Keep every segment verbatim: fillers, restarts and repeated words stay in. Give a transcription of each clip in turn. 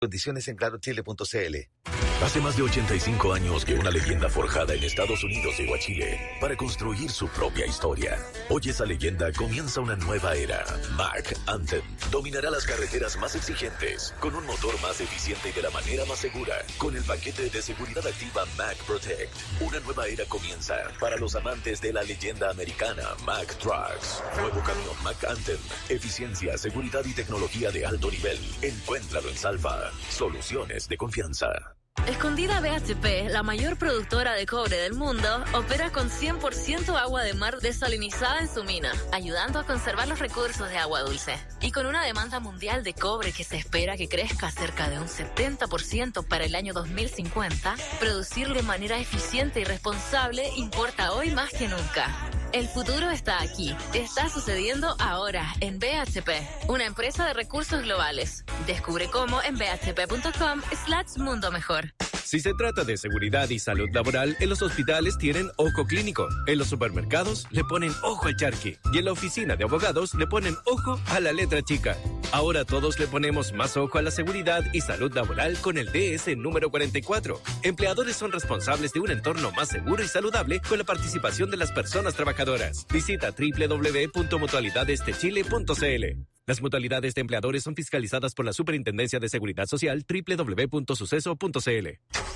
Condiciones en claro chile punto c l. Hace más de ochenta y cinco años que una leyenda forjada en Estados Unidos llegó a Chile para construir su propia historia. Hoy esa leyenda comienza una nueva era. Mack Anthem dominará las carreteras más exigentes, con un motor más eficiente y de la manera más segura, con el paquete de seguridad activa Mack Protect. Una nueva era comienza para los amantes de la leyenda americana Mack Trucks. Nuevo camión Mack Anthem. Eficiencia, seguridad y tecnología de alto nivel. Encuéntralo en Salva. Soluciones de confianza. Escondida B H P, la mayor productora de cobre del mundo, opera con cien por ciento agua de mar desalinizada en su mina, ayudando a conservar los recursos de agua dulce. Y con una demanda mundial de cobre que se espera que crezca cerca de un setenta por ciento para el año dos mil cincuenta, producir de manera eficiente y responsable importa hoy más que nunca. El futuro está aquí. Está sucediendo ahora en B H P, una empresa de recursos globales. Descubre cómo en b h p punto com slash mundo mejor. Si se trata de seguridad y salud laboral, en los hospitales tienen ojo clínico, en los supermercados le ponen ojo al charqui y en la oficina de abogados le ponen ojo a la letra chica. Ahora todos le ponemos más ojo a la seguridad y salud laboral con el D S número cuarenta y cuatro. Empleadores son responsables de un entorno más seguro y saludable con la participación de las personas trabajadoras. Visita doble u doble u doble u punto mutualidades de chile punto c l. Las mutualidades de empleadores son fiscalizadas por la Superintendencia de Seguridad Social doble u doble u doble u punto suceso punto c l.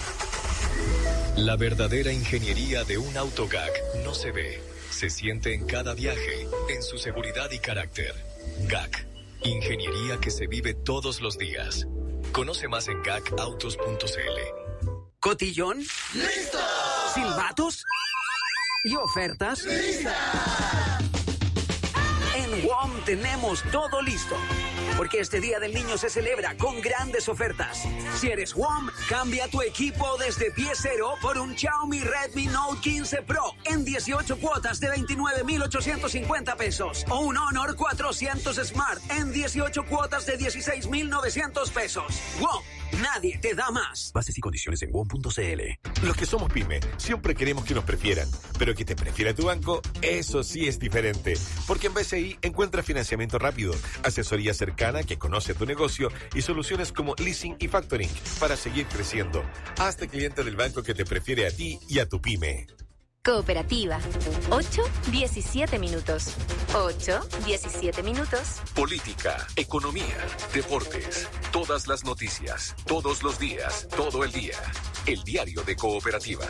La verdadera ingeniería de un auto G A C no se ve, se siente en cada viaje, en su seguridad y carácter. G A C, ingeniería que se vive todos los días. Conoce más en gac autos punto c l. ¿Cotillón? ¡Listo! ¿Silbatos? ¿Y ofertas? ¡Lista! En W O M tenemos todo listo, porque este Día del Niño se celebra con grandes ofertas. Si eres W O M, cambia tu equipo desde pie cero por un Xiaomi Redmi Note quince Pro en dieciocho cuotas de veintinueve mil ochocientos cincuenta pesos o un Honor cuatrocientos Smart en dieciocho cuotas de dieciséis mil novecientos pesos. W O M. Nadie te da más. Bases y condiciones en W O M punto c l. Los que somos pyme siempre queremos que nos prefieran, pero que te prefiera tu banco, eso sí es diferente. Porque en B C I encuentras financiamiento rápido, asesoría cercana que conoce tu negocio y soluciones como leasing y factoring para seguir creciendo. Hazte cliente del banco que te prefiere a ti y a tu pyme. Cooperativa. ocho, diecisiete minutos. ocho, diecisiete minutos. Política, economía, deportes, todas las noticias, todos los días, todo el día. El diario de Cooperativa.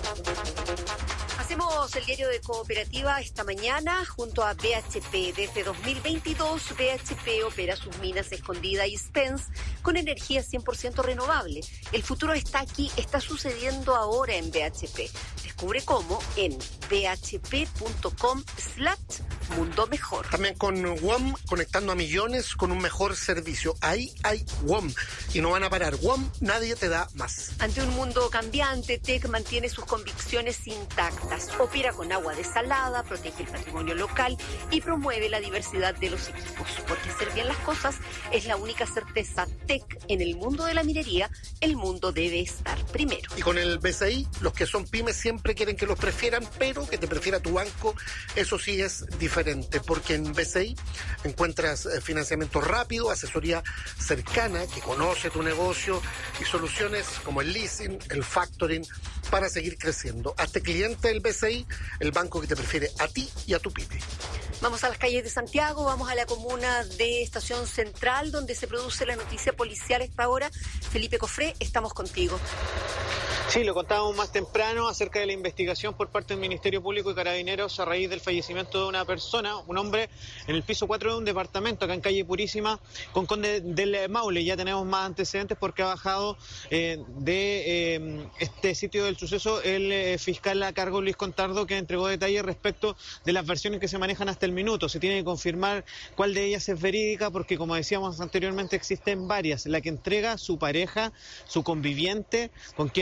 Hacemos el diario de Cooperativa esta mañana junto a B H P. Desde dos mil veintidós, B H P opera sus minas Escondida y Spence con energía cien por ciento renovable. El futuro está aquí, está sucediendo ahora en B H P. Descubre cómo en b h p punto com slash mundo mejor. También con W O M, conectando a millones con un mejor servicio. Ahí hay W O M y no van a parar. W O M, nadie te da más. Ante un mundo cambiante, T E C mantiene sus convicciones intactas. Opera con agua desalada, protege el patrimonio local y promueve la diversidad de los equipos. Porque hacer bien las cosas es la única certeza. T E C en el mundo de la minería, el mundo debe estar primero. Y con el B C I, los que son pymes siempre quieren que los prefieran, pero que te prefiera tu banco, eso sí es diferente, porque en B C I encuentras financiamiento rápido, asesoría cercana que conoce tu negocio y soluciones como el leasing, el factoring para seguir creciendo. Hazte cliente del B C I, el banco que te prefiere a ti y a tu pyme. Vamos a las calles de Santiago, vamos a la comuna de Estación Central, donde se produce la noticia policial esta hora. Felipe Cofré, estamos contigo. Sí, lo contábamos más temprano acerca de la investigación por parte del Ministerio Público y Carabineros a raíz del fallecimiento de una persona, un hombre, en el piso cuatro de un departamento acá en calle Purísima con Conde del Maule. Ya tenemos más antecedentes porque ha bajado eh, de eh, este sitio del suceso el eh, fiscal a cargo Luis Contardo, que entregó detalles respecto de las versiones que se manejan hasta el minuto. Se tiene que confirmar cuál de ellas es verídica porque, como decíamos anteriormente, existen varias. La que entrega su pareja, su conviviente, con quien además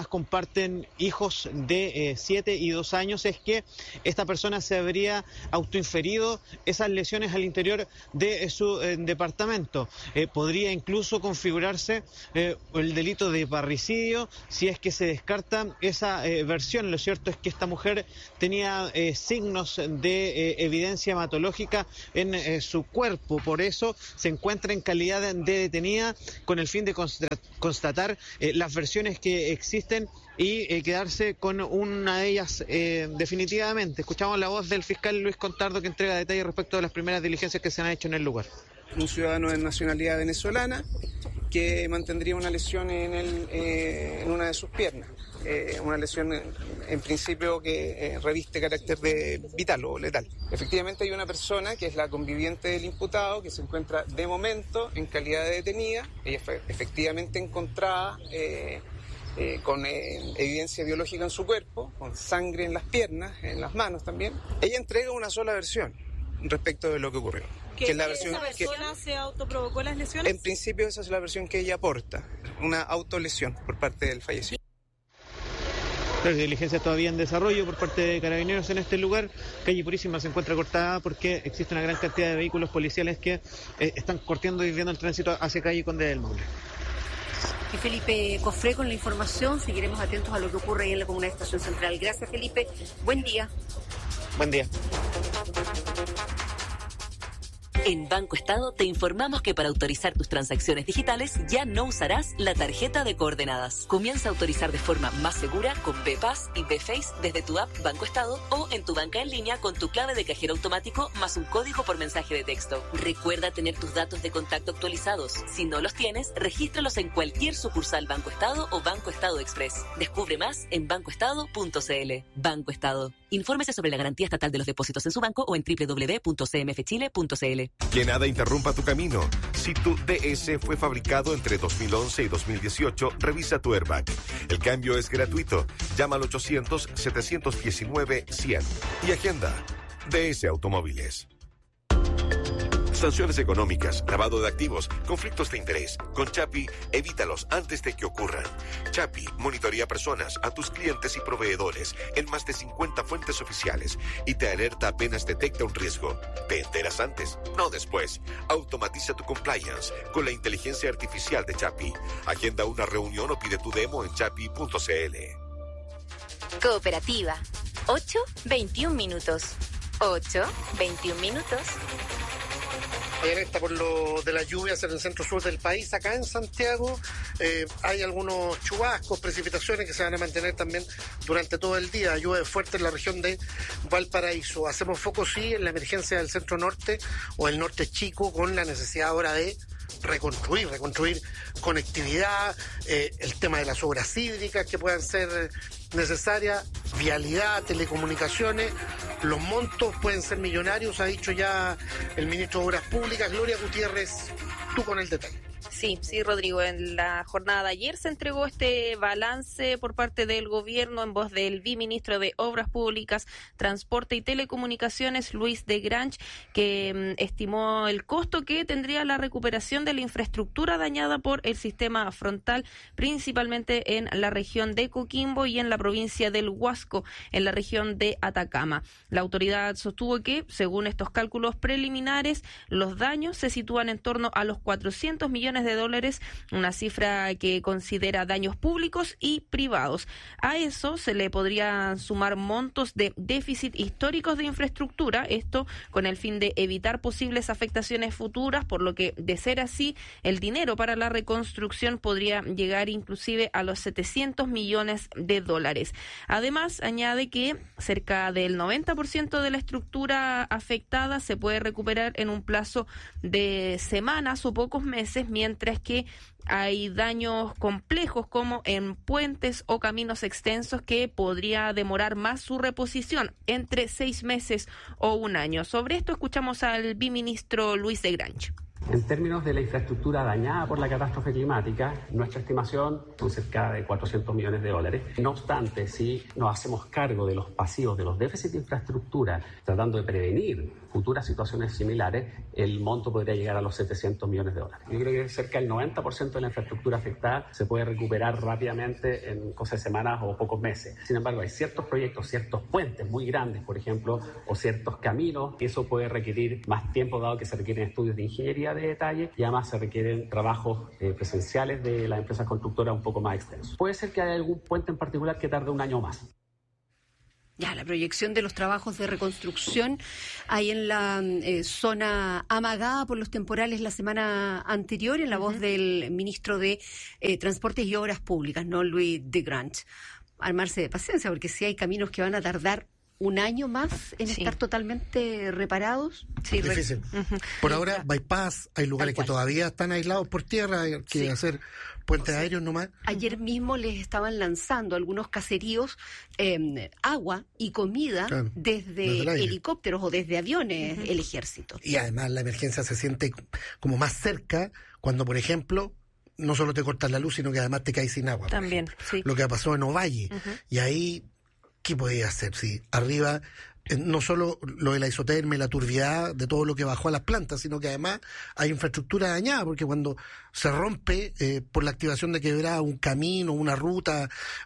comparten hijos de siete y dos años, es que esta persona se habría autoinferido esas lesiones al interior de eh, su eh, departamento. Eh, podría incluso configurarse eh, el delito de parricidio si es que se descarta esa eh, versión. Lo cierto es que esta mujer tenía eh, signos de eh, evidencia hematológica en eh, su cuerpo, por eso se encuentra en calidad de detenida con el fin de constatar eh, las versiones que existen y eh, quedarse con una de ellas eh, definitivamente. Escuchamos la voz del fiscal Luis Contardo, que entrega detalles respecto de las primeras diligencias que se han hecho en el lugar. Un ciudadano de nacionalidad venezolana que mantendría una lesión en, el, eh, en una de sus piernas. Eh, una lesión en, en principio que eh, reviste carácter de vital o letal. Efectivamente hay una persona que es la conviviente del imputado que se encuentra de momento en calidad de detenida. Ella fue efectivamente encontrada eh, eh, con eh, evidencia biológica en su cuerpo, con sangre en las piernas, en las manos también. Ella entrega una sola versión respecto de lo que ocurrió. ¿Que, que es la que versión esa persona que, se autoprovocó las lesiones? En principio esa es la versión que ella aporta, una autolesión por parte del fallecido. La diligencia todavía en desarrollo por parte de Carabineros en este lugar. Calle Purísima se encuentra cortada porque existe una gran cantidad de vehículos policiales que eh, están corteando y desviando el tránsito hacia calle Conde del Maule. Y Felipe Cofré con la información. Seguiremos atentos a lo que ocurre ahí en la comuna de Estación Central. Gracias, Felipe. Buen día. Buen día. En Banco Estado te informamos que para autorizar tus transacciones digitales ya no usarás la tarjeta de coordenadas. Comienza a autorizar de forma más segura con B-Pass y B-Face desde tu app Banco Estado o en tu banca en línea con tu clave de cajero automático más un código por mensaje de texto. Recuerda tener tus datos de contacto actualizados. Si no los tienes, regístralos en cualquier sucursal Banco Estado o Banco Estado Express. Descubre más en banco estado punto c l. Banco Estado. Infórmese sobre la garantía estatal de los depósitos en su banco o en doble u doble u doble u punto c m f chile punto c l. Que nada interrumpa tu camino. Si tu D S fue fabricado entre dos mil once y dos mil dieciocho, revisa tu airbag. El cambio es gratuito. Llama al ochocientos, setecientos diecinueve, cien y agenda. D S Automóviles. Sanciones económicas, lavado de activos, conflictos de interés. Con Chapi, evítalos antes de que ocurran. Chapi monitorea personas, a tus clientes y proveedores en más de cincuenta fuentes oficiales y te alerta apenas detecta un riesgo. Te enteras antes, no después. Automatiza tu compliance con la inteligencia artificial de Chapi. Agenda una reunión o pide tu demo en chapi punto c l. Cooperativa. ocho, veintiún minutos. ocho, veintiún minutos. Hay alerta por lo de las lluvias en el centro sur del país. Acá en Santiago eh, hay algunos chubascos, precipitaciones que se van a mantener también durante todo el día. Llueve fuerte en la región de Valparaíso. Hacemos foco, sí, en la emergencia del centro norte o el norte chico, con la necesidad ahora de reconstruir, reconstruir conectividad, eh, el tema de las obras hídricas que puedan ser necesarias, vialidad, telecomunicaciones. Los montos pueden ser millonarios, ha dicho ya el ministro de Obras Públicas. Gloria Gutiérrez, tú con el detalle. Sí, sí, Rodrigo. En la jornada de ayer se entregó este balance por parte del gobierno en voz del viceministro de Obras Públicas, Transporte y Telecomunicaciones, Luis de Grange, que mm, estimó el costo que tendría la recuperación de la infraestructura dañada por el sistema frontal, principalmente en la región de Coquimbo y en la provincia del Huasco, en la región de Atacama. La autoridad sostuvo que, según estos cálculos preliminares, los daños se sitúan en torno a los cuatrocientos millones de dólares, una cifra que considera daños públicos y privados. A eso se le podría sumar montos de déficit históricos de infraestructura, esto con el fin de evitar posibles afectaciones futuras, por lo que, de ser así, el dinero para la reconstrucción podría llegar inclusive a los setecientos millones de dólares. Además, añade que cerca del noventa por ciento de la estructura afectada se puede recuperar en un plazo de semanas o pocos meses, mientras que hay daños complejos como en puentes o caminos extensos que podría demorar más su reposición, entre seis meses o un año. Sobre esto escuchamos al viceministro Luis de Grange. En términos de la infraestructura dañada por la catástrofe climática, nuestra estimación son cerca de cuatrocientos millones de dólares. No obstante, si nos hacemos cargo de los pasivos, de los déficits de infraestructura, tratando de prevenir futuras situaciones similares, el monto podría llegar a los setecientos millones de dólares. Yo creo que cerca del noventa por ciento de la infraestructura afectada se puede recuperar rápidamente en cosas de semanas o pocos meses. Sin embargo, hay ciertos proyectos, ciertos puentes muy grandes, por ejemplo, o ciertos caminos, y eso puede requerir más tiempo, dado que se requieren estudios de ingeniería de detalle y además se requieren trabajos eh, presenciales de las empresas constructoras un poco más extensos. Puede ser que haya algún puente en particular que tarde un año más. Ya, la proyección de los trabajos de reconstrucción ahí en la eh, zona amagada por los temporales la semana anterior, en la uh-huh. voz del ministro de eh, Transportes y Obras Públicas, ¿no? Luis de Grange. Armarse de paciencia, porque si hay caminos que van a tardar un año más en sí. estar totalmente reparados. Sí, difícil. Uh-huh. Por ahora, bypass, hay lugares que todavía están aislados por tierra, hay que sí. hacer puentes o sea, aéreos nomás. Ayer mismo les estaban lanzando algunos caseríos eh, agua y comida claro, desde, desde helicópteros o desde aviones, uh-huh. el ejército. Y además la emergencia se siente como más cerca cuando, por ejemplo, no solo te cortas la luz, sino que además te caes sin agua. También, sí. Lo que pasó en Ovalle. Uh-huh. Y ahí, ¿qué podía hacer? Si arriba, eh, no solo lo de la isotermia y la turbiedad de todo lo que bajó a las plantas, sino que además hay infraestructura dañada, porque cuando se rompe eh, por la activación de quebrada un camino, una ruta,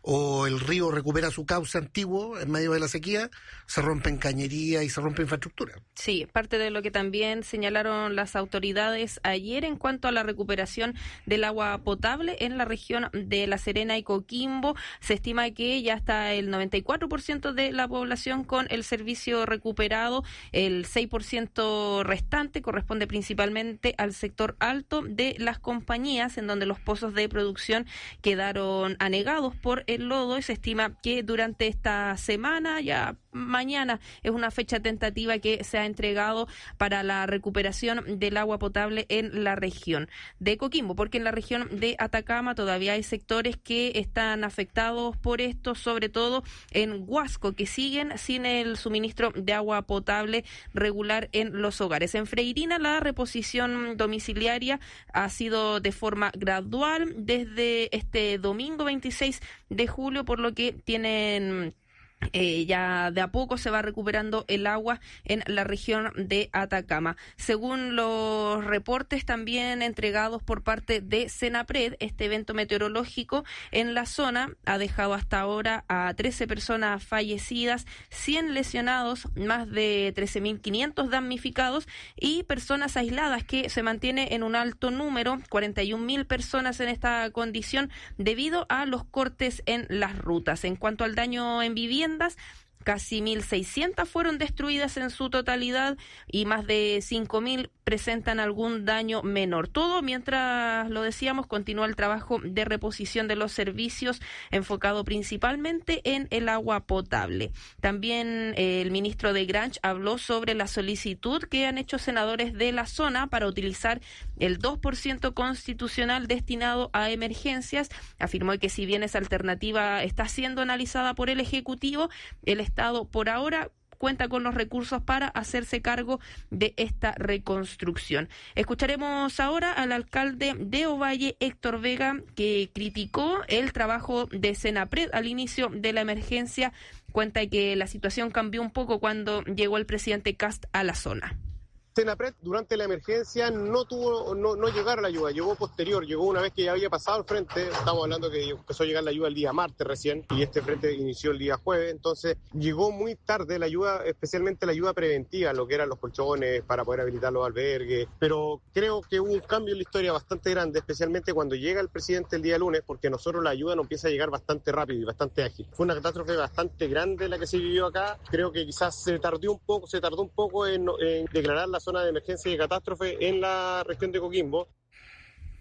o el río recupera su cauce antiguo en medio de la sequía, se rompen cañerías y se rompe infraestructura. Sí, parte de lo que también señalaron las autoridades ayer en cuanto a la recuperación del agua potable en la región de La Serena y Coquimbo. Se estima que ya está el noventa y cuatro por ciento de la población con el servicio recuperado. El seis por ciento restante corresponde principalmente al sector alto de las compañías, en donde los pozos de producción quedaron anegados por el lodo, y se estima que durante esta semana, ya mañana es una fecha tentativa que se ha entregado para la recuperación del agua potable en la región de Coquimbo, porque en la región de Atacama todavía hay sectores que están afectados por esto, sobre todo en Huasco, que siguen sin el suministro de agua potable regular en los hogares. En Freirina la reposición domiciliaria ha sido de forma gradual desde este domingo veintiséis de julio, por lo que tienen... Eh, ya de a poco se va recuperando el agua en la región de Atacama. Según los reportes también entregados por parte de Senapred, este evento meteorológico en la zona ha dejado hasta ahora a trece personas fallecidas, cien lesionados, más de trece mil quinientos damnificados y personas aisladas, que se mantiene en un alto número, cuarenta y un mil personas en esta condición debido a los cortes en las rutas. En cuanto al daño en vivienda, casi mil seiscientas fueron destruidas en su totalidad y más de cinco mil presentan algún daño menor. Todo mientras, lo decíamos, continúa el trabajo de reposición de los servicios enfocado principalmente en el agua potable. También eh, el ministro de Grange habló sobre la solicitud que han hecho senadores de la zona para utilizar el dos por ciento constitucional destinado a emergencias. Afirmó que si bien esa alternativa está siendo analizada por el Ejecutivo, el Estado por ahora cuenta con los recursos para hacerse cargo de esta reconstrucción. Escucharemos ahora al alcalde de Ovalle, Héctor Vega, que criticó el trabajo de Senapred al inicio de la emergencia. Cuenta que la situación cambió un poco cuando llegó el presidente Kast a la zona. Senapred durante la emergencia no tuvo, no, no llegar a la ayuda, llegó posterior, llegó una vez que ya había pasado el frente. Estamos hablando que empezó a llegar la ayuda el día martes recién y este frente inició el día jueves, entonces llegó muy tarde la ayuda, especialmente la ayuda preventiva, lo que eran los colchones para poder habilitar los albergues, pero creo que hubo un cambio en la historia bastante grande, especialmente cuando llega el presidente el día lunes, porque a nosotros la ayuda nos empieza a llegar bastante rápido y bastante ágil. Fue una catástrofe bastante grande la que se vivió acá, creo que quizás se tardó un poco, se tardó un poco en, en declarar la zona de emergencia y de catástrofe en la región de Coquimbo.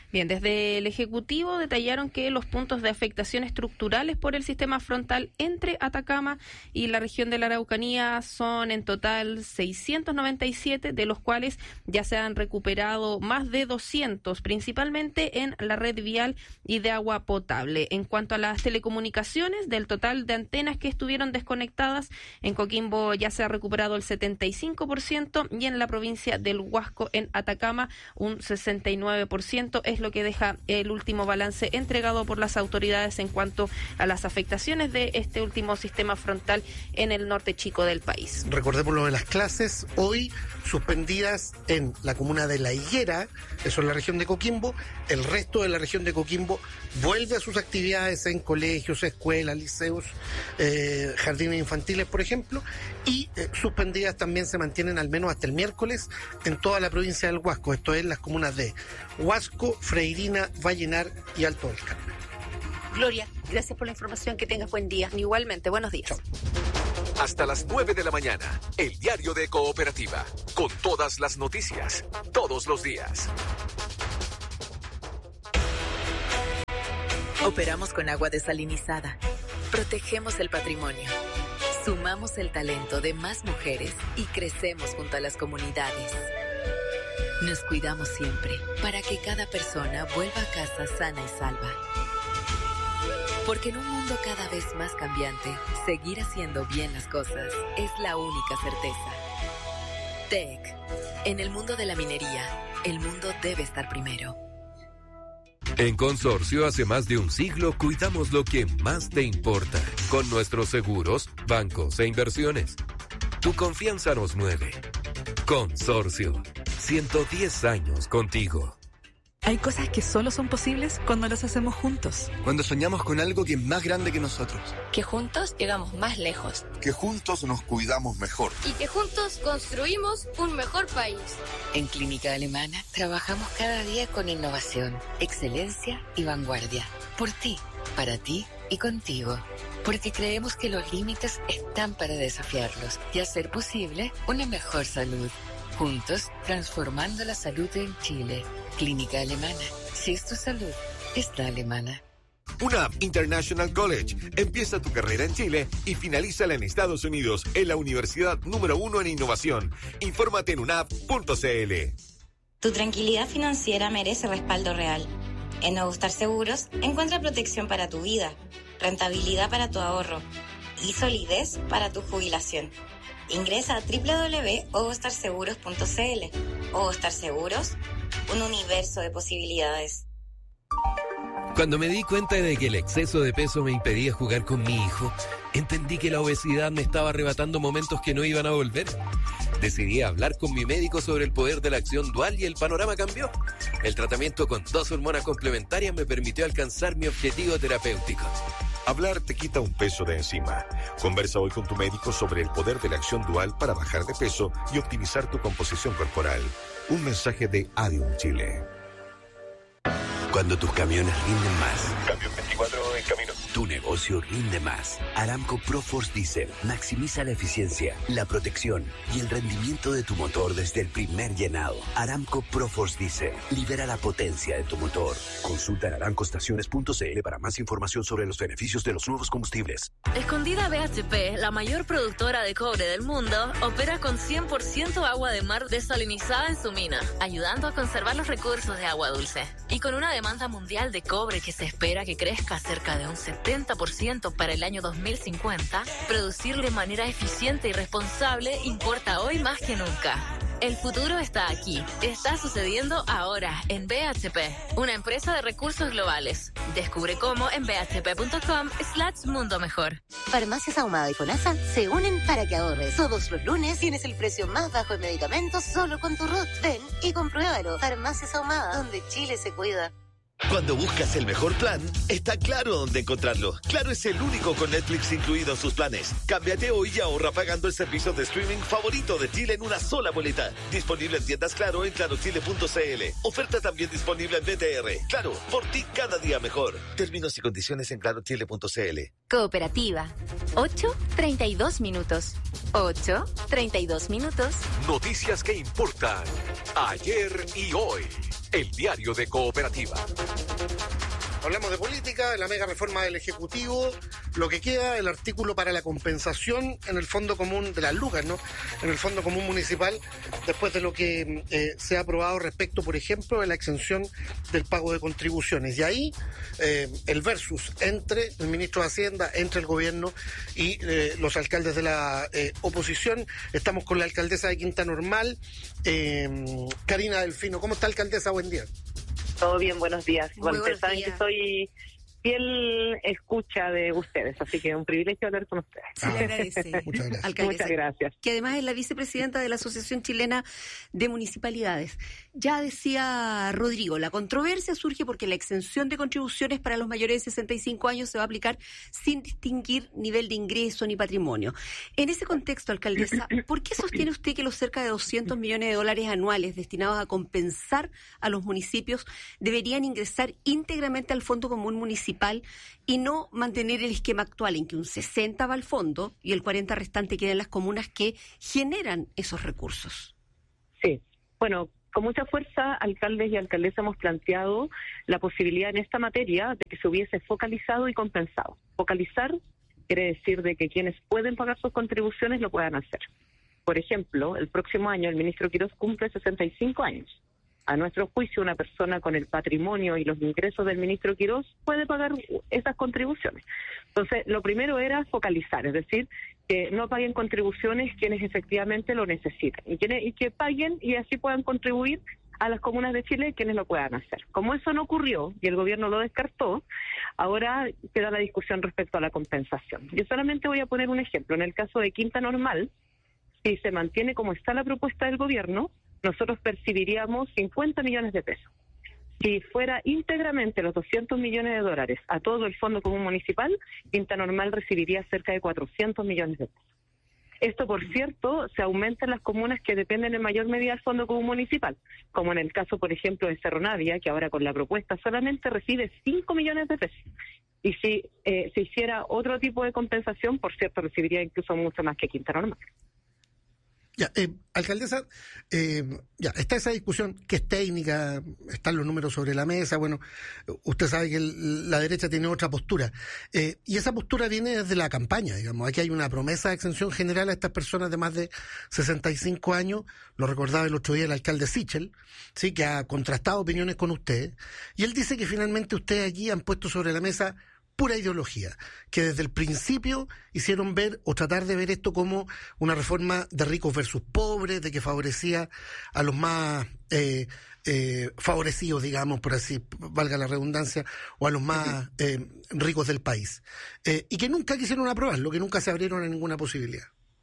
Bien, desde el Ejecutivo detallaron que los puntos de afectación estructurales por el sistema frontal entre Atacama y la región de la Araucanía son en total seiscientos noventa y siete, de los cuales ya se han recuperado más de doscientos, principalmente en la red vial y de agua potable. En cuanto a las telecomunicaciones, del total de antenas que estuvieron desconectadas, en Coquimbo ya se ha recuperado el setenta y cinco por ciento y en la provincia del Huasco, en Atacama, un sesenta y nueve por ciento. Es lo que deja el último balance entregado por las autoridades en cuanto a las afectaciones de este último sistema frontal en el norte chico del país. Recordemos lo de las clases, hoy suspendidas en la comuna de La Higuera, eso en la región de Coquimbo. El resto de la región de Coquimbo vuelve a sus actividades en colegios, escuelas, liceos, eh, jardines infantiles, por ejemplo, y eh, suspendidas también se mantienen al menos hasta el miércoles en toda la provincia del Huasco, esto es las comunas de Huasco, Freirina, Vallenar y Alto del Carmen. Gloria, gracias por la información, que tengas buen día. Igualmente, buenos días. Chao. Hasta las nueve de la mañana, el diario de Cooperativa, con todas las noticias, todos los días. Operamos con agua desalinizada. Protegemos el patrimonio. Sumamos el talento de más mujeres y crecemos junto a las comunidades. Nos cuidamos siempre para que cada persona vuelva a casa sana y salva. Porque en un mundo cada vez más cambiante, seguir haciendo bien las cosas es la única certeza. T E C. En el mundo de la minería, el mundo debe estar primero. En Consorcio, hace más de un siglo, cuidamos lo que más te importa. Con nuestros seguros, bancos e inversiones. Tu confianza nos mueve. Consorcio. ciento diez años contigo. Hay cosas que solo son posibles cuando las hacemos juntos. Cuando soñamos con algo que es más grande que nosotros. Que juntos llegamos más lejos. Que juntos nos cuidamos mejor. Y que juntos construimos un mejor país. En Clínica Alemana trabajamos cada día con innovación, excelencia y vanguardia. Por ti, para ti y contigo. Porque creemos que los límites están para desafiarlos y hacer posible una mejor salud. Juntos, transformando la salud en Chile. Clínica Alemana. Si es tu salud, es la alemana. UNAP International College. Empieza tu carrera en Chile y finalízala en Estados Unidos, en la universidad número uno en innovación. Infórmate en U N A P punto C L. Tu tranquilidad financiera merece respaldo real. En Nuevo Star Seguros, encuentra protección para tu vida, rentabilidad para tu ahorro y solidez para tu jubilación. Ingresa a doble u doble u doble u punto ovostar seguros punto c l. Ovostar Seguros, un universo de posibilidades. Cuando me di cuenta de que el exceso de peso me impedía jugar con mi hijo, entendí que la obesidad me estaba arrebatando momentos que no iban a volver. Decidí hablar con mi médico sobre el poder de la acción dual y el panorama cambió. El tratamiento con dos hormonas complementarias me permitió alcanzar mi objetivo terapéutico. Hablar te quita un peso de encima. Conversa hoy con tu médico sobre el poder de la acción dual para bajar de peso y optimizar tu composición corporal. Un mensaje de Adium Chile. Cuando tus camiones rinden más. Camión veinticuatro en camino. Tu negocio rinde más. Aramco ProForce Diesel maximiza la eficiencia, la protección y el rendimiento de tu motor desde el primer llenado. Aramco ProForce Diesel libera la potencia de tu motor. Consulta en aramco estaciones punto c l para más información sobre los beneficios de los nuevos combustibles. Escondida B H P, la mayor productora de cobre del mundo, opera con cien por ciento agua de mar desalinizada en su mina, ayudando a conservar los recursos de agua dulce. Y con una demanda mundial de cobre que se espera que crezca cerca de un setenta por ciento para el año dos mil cincuenta, producir de manera eficiente y responsable importa hoy más que nunca. El futuro está aquí. Está sucediendo ahora en B H P, una empresa de recursos globales. Descubre cómo en b h p punto com slash mundo mejor. Farmacias Ahumada y FONASA se unen para que ahorres. Todos los lunes tienes el precio más bajo en medicamentos solo con tu R U T. Ven y compruébalo. Farmacias Ahumada, donde Chile se cuida. Cuando buscas el mejor plan, está Claro dónde encontrarlo. Claro es el único con Netflix incluido en sus planes. Cámbiate hoy y ahorra pagando el servicio de streaming favorito de Chile en una sola boleta. Disponible en tiendas Claro en claro chile punto c l. Oferta también disponible en B T R. Claro, por ti cada día mejor. Términos y condiciones en claro chile punto c l. Cooperativa. ocho treinta y dos minutos. ocho treinta y dos minutos. Noticias que importan ayer y hoy. El diario de Cooperativa. Hablamos de política, de la mega reforma del Ejecutivo, lo que queda, el artículo para la compensación en el Fondo Común de las lucas, ¿no? En el Fondo Común Municipal, después de lo que eh, se ha aprobado respecto, por ejemplo, de la exención del pago de contribuciones. Y ahí eh, el versus entre el ministro de Hacienda, entre el gobierno y eh, los alcaldes de la eh, oposición. Estamos con la alcaldesa de Quinta Normal, eh, Karina Delfino. ¿Cómo está, alcaldesa? Buen día. Todo bien, buenos días. Muy Bueno, buenos saben días. que soy fiel escucha de ustedes, así que es un privilegio hablar con ustedes. Se le agradece. Muchas gracias. Alcaldesa, Muchas gracias. que además es la vicepresidenta de la Asociación Chilena de Municipalidades. Ya decía Rodrigo, la controversia surge porque la exención de contribuciones para los mayores de sesenta y cinco años se va a aplicar sin distinguir nivel de ingreso ni patrimonio. En ese contexto, alcaldesa, ¿por qué sostiene usted que los cerca de doscientos millones de dólares anuales destinados a compensar a los municipios deberían ingresar íntegramente al Fondo Común Municipal y no mantener el esquema actual en que un sesenta va al fondo y el cuarenta restante queda en las comunas que generan esos recursos? Sí, bueno, con mucha fuerza, alcaldes y alcaldesas hemos planteado la posibilidad en esta materia de que se hubiese focalizado y compensado. Focalizar quiere decir de que quienes pueden pagar sus contribuciones lo puedan hacer. Por ejemplo, el próximo año el ministro Quirós cumple sesenta y cinco años. A nuestro juicio, una persona con el patrimonio y los ingresos del ministro Quirós puede pagar esas contribuciones. Entonces, lo primero era focalizar, es decir, que no paguen contribuciones quienes efectivamente lo necesitan y, quienes, y que paguen y así puedan contribuir a las comunas de Chile quienes lo puedan hacer. Como eso no ocurrió y el gobierno lo descartó, ahora queda la discusión respecto a la compensación. Yo solamente voy a poner un ejemplo. En el caso de Quinta Normal, si se mantiene como está la propuesta del gobierno, nosotros percibiríamos cincuenta millones de pesos. Si fuera íntegramente los doscientos millones de dólares a todo el Fondo Común Municipal, Quinta Normal recibiría cerca de cuatrocientos millones de pesos. Esto, por cierto, se aumenta en las comunas que dependen en mayor medida del Fondo Común Municipal, como en el caso, por ejemplo, de Cerro Navia, que ahora con la propuesta solamente recibe cinco millones de pesos. Y si eh, se hiciera otro tipo de compensación, por cierto, recibiría incluso mucho más que Quinta Normal. Ya, eh, alcaldesa, eh, ya, está esa discusión que es técnica, están los números sobre la mesa, bueno, usted sabe que el, la derecha tiene otra postura, eh, y esa postura viene desde la campaña, digamos, aquí hay una promesa de exención general a estas personas de más de sesenta y cinco años, lo recordaba el otro día el alcalde Sichel, sí, que ha contrastado opiniones con usted, y él dice que finalmente ustedes aquí han puesto sobre la mesa pura ideología, que desde el principio hicieron ver o tratar de ver esto como una reforma de ricos versus pobres, de que favorecía a los más eh, eh, favorecidos, digamos, por así valga la redundancia, o a los más eh, ricos del país. Eh, y que nunca quisieron aprobarlo, que nunca se abrieron a ninguna posibilidad.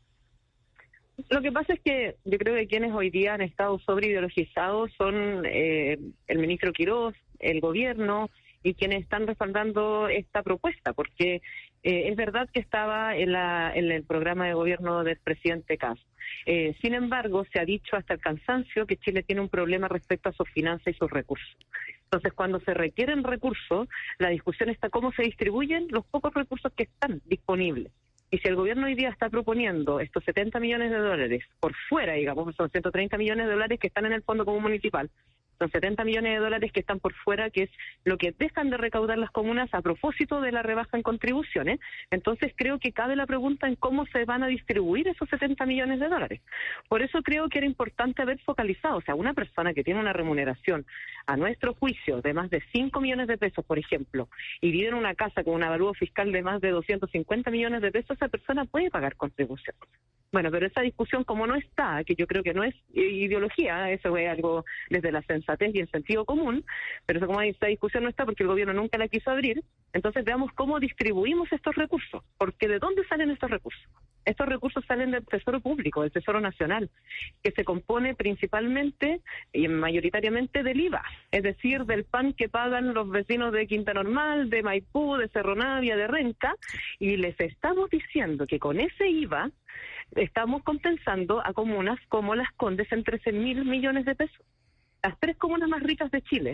Lo que pasa es que yo creo que quienes hoy día han estado sobreideologizados son eh, el ministro Quirós, el gobierno, y quienes están respaldando esta propuesta, porque eh, es verdad que estaba en, la, en el programa de gobierno del presidente Kast. Eh, sin embargo, se ha dicho hasta el cansancio que Chile tiene un problema respecto a sus finanzas y sus recursos. Entonces, cuando se requieren recursos, la discusión está cómo se distribuyen los pocos recursos que están disponibles. Y si el gobierno hoy día está proponiendo estos setenta millones de dólares por fuera, digamos, son ciento treinta millones de dólares que están en el Fondo Común Municipal, son setenta millones de dólares que están por fuera, que es lo que dejan de recaudar las comunas a propósito de la rebaja en contribuciones. Entonces creo que cabe la pregunta en cómo se van a distribuir esos setenta millones de dólares. Por eso creo que era importante haber focalizado, o sea, una persona que tiene una remuneración, a nuestro juicio, de más de cinco millones de pesos, por ejemplo, y vive en una casa con un avalúo fiscal de más de doscientos cincuenta millones de pesos, esa persona puede pagar contribuciones. Bueno, pero esa discusión como no está, que yo creo que no es ideología, eso es algo desde la sensatez y el sentido común, pero eso como esa discusión no está porque el gobierno nunca la quiso abrir, entonces veamos cómo distribuimos estos recursos, porque ¿de dónde salen estos recursos? Estos recursos salen del Tesoro Público, del Tesoro Nacional, que se compone principalmente y mayoritariamente del I V A, es decir, del P A N que pagan los vecinos de Quinta Normal, de Maipú, de Cerro Navia, de Renca, y les estamos diciendo que con ese I V A estamos compensando a comunas como Las Condes en trece mil millones de pesos. Las tres comunas más ricas de Chile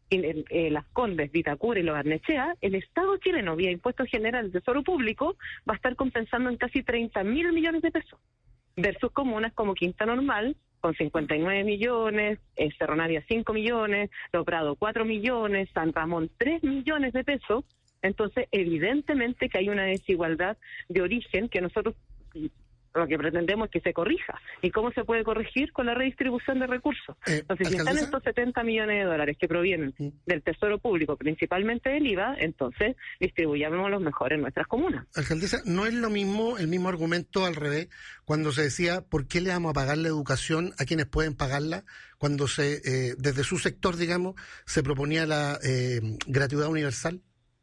en, en Las Condes, Vitacura y Lo Barnechea, el Estado chileno, vía Impuesto General del Tesoro Público, va a estar compensando en casi treinta mil millones de pesos, versus comunas como Quinta Normal, con cincuenta y nueve millones, eh, Cerro Navia cinco millones, Lo Prado cuatro millones, San Ramón tres millones de pesos. Entonces, evidentemente que hay una desigualdad de origen que nosotros lo que pretendemos es que se corrija. ¿Y cómo se puede corregir? Con la redistribución de recursos. Eh, entonces, si están estos setenta millones de dólares que provienen ¿Sí? del Tesoro Público, principalmente del I V A, entonces distribuyamos los mejores en nuestras comunas. Alcaldesa, ¿no es lo mismo, el mismo argumento al revés, cuando se decía, ¿por qué le vamos a pagar la educación a quienes pueden pagarla? Cuando se eh, desde su sector, digamos, se proponía la eh, gratuidad universal.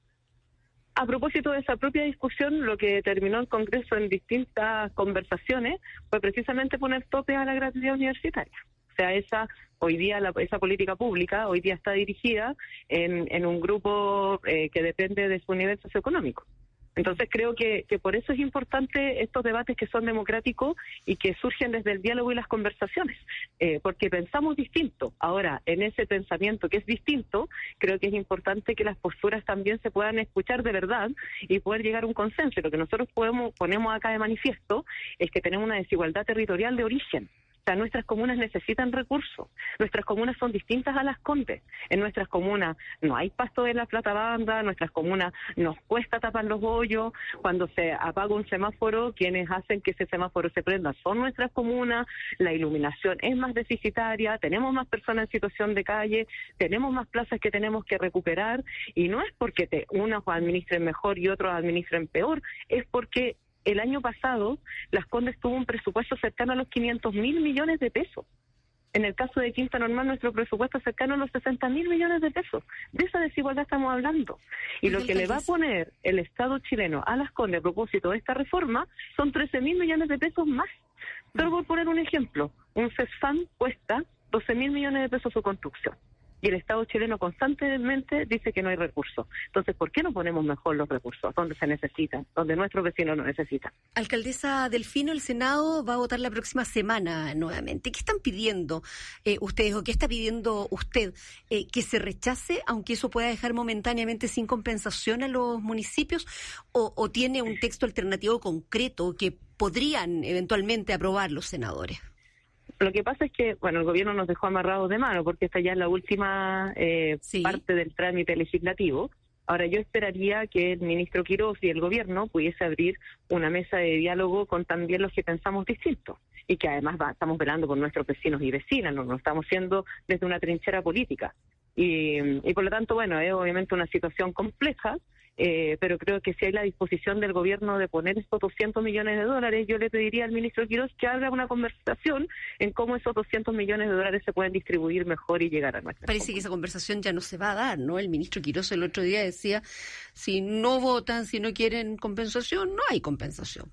A propósito de esa propia discusión, lo que determinó el Congreso en distintas conversaciones fue precisamente poner tope a la gratuidad universitaria. O sea, esa hoy día la, esa política pública hoy día está dirigida en, en un grupo eh, que depende de su nivel socioeconómico. Entonces creo que, que por eso es importante estos debates que son democráticos y que surgen desde el diálogo y las conversaciones, eh, porque pensamos distinto. Ahora, en ese pensamiento que es distinto, creo que es importante que las posturas también se puedan escuchar de verdad y poder llegar a un consenso. Y lo que nosotros podemos ponemos acá de manifiesto es que tenemos una desigualdad territorial de origen. O sea, nuestras comunas necesitan recursos. Nuestras comunas son distintas a Las Condes. En nuestras comunas no hay pasto de la plata banda, en nuestras comunas nos cuesta tapar los hoyos. Cuando se apaga un semáforo, quienes hacen que ese semáforo se prenda son nuestras comunas. La iluminación es más deficitaria, tenemos más personas en situación de calle, tenemos más plazas que tenemos que recuperar. Y no es porque te, unos administren mejor y otros administren peor, es porque el año pasado, Las Condes tuvo un presupuesto cercano a los quinientos mil millones de pesos. En el caso de Quinta Normal, nuestro presupuesto es cercano a los sesenta mil millones de pesos. De esa desigualdad estamos hablando. Y lo que le va a poner el Estado chileno a Las Condes a propósito de esta reforma son trece mil millones de pesos más. Solo por poner un ejemplo, un CESFAM cuesta doce mil millones de pesos su construcción. Y el Estado chileno constantemente dice que no hay recursos. Entonces, ¿por qué no ponemos mejor los recursos donde se necesitan, donde nuestros vecinos lo necesitan? Alcaldesa Delfino, el Senado va a votar la próxima semana nuevamente. ¿Qué están pidiendo eh, ustedes o qué está pidiendo usted? Eh, ¿Que se rechace, aunque eso pueda dejar momentáneamente sin compensación a los municipios? ¿O, o tiene un texto alternativo concreto que podrían eventualmente aprobar los senadores? Lo que pasa es que, bueno, el gobierno nos dejó amarrados de mano porque esta ya es la última eh, sí. parte del trámite legislativo. Ahora, yo esperaría que el ministro Quirós y el gobierno pudiese abrir una mesa de diálogo con también los que pensamos distinto y que además va, estamos velando por nuestros vecinos y vecinas, no lo estamos haciendo desde una trinchera política. Y, y por lo tanto, bueno, es obviamente una situación compleja, eh, pero creo que si hay la disposición del gobierno de poner estos doscientos millones de dólares, yo le pediría al ministro Quirós que haga una conversación en cómo esos doscientos millones de dólares se pueden distribuir mejor y llegar a nuestra Parece comunidad. Que esa conversación ya no se va a dar, ¿no? El ministro Quirós el otro día decía, si no votan, si no quieren compensación, no hay compensación.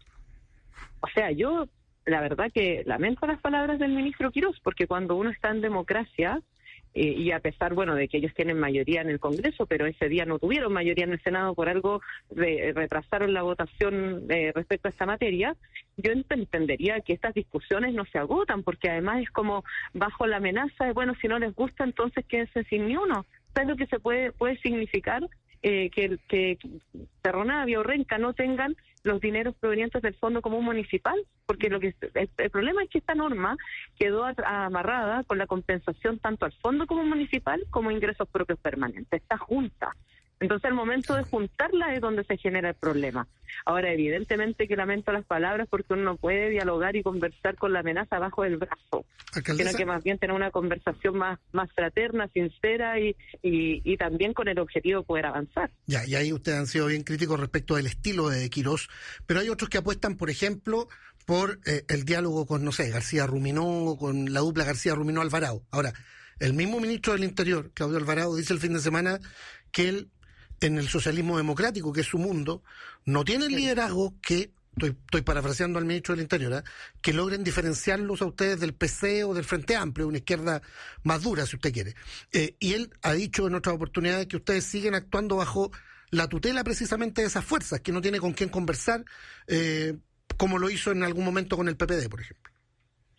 O sea, yo la verdad que lamento las palabras del ministro Quirós, porque cuando uno está en democracia, Eh, y a pesar, bueno, de que ellos tienen mayoría en el Congreso, pero ese día no tuvieron mayoría en el Senado, por algo re, retrasaron la votación eh, respecto a esta materia, yo entendería que estas discusiones no se agotan, porque además es como bajo la amenaza de, bueno, si no les gusta, entonces quédense sin ni uno. ¿Sabes lo que se puede puede significar? Eh, que, que Cerro Navia o Renca no tengan los dineros provenientes del Fondo Común Municipal, porque lo que el, el problema es que esta norma quedó a, a, amarrada con la compensación tanto al Fondo Común Municipal como ingresos propios permanentes, está junta. Entonces, el momento de juntarla es donde se genera el problema. Ahora, evidentemente que lamento las palabras porque uno no puede dialogar y conversar con la amenaza bajo del brazo, Alcaldesa, sino que más bien tener una conversación más más fraterna, sincera y, y, y también con el objetivo de poder avanzar. Ya, y ahí ustedes han sido bien críticos respecto del estilo de Quirós, pero hay otros que apuestan, por ejemplo, por eh, el diálogo con, no sé, García Ruminó o con la dupla García Ruminó-Alvarado. Ahora, el mismo ministro del Interior, Claudio Alvarado, dice el fin de semana que él, en el socialismo democrático, que es su mundo, no tiene el liderazgo que, estoy, estoy parafraseando al ministro del Interior, ¿eh? que logren diferenciarlos a ustedes del P C o del Frente Amplio, una izquierda más dura, si usted quiere. Eh, y él ha dicho en otras oportunidades que ustedes siguen actuando bajo la tutela precisamente de esas fuerzas, que no tiene con quién conversar, eh, como lo hizo en algún momento con el P P D, por ejemplo.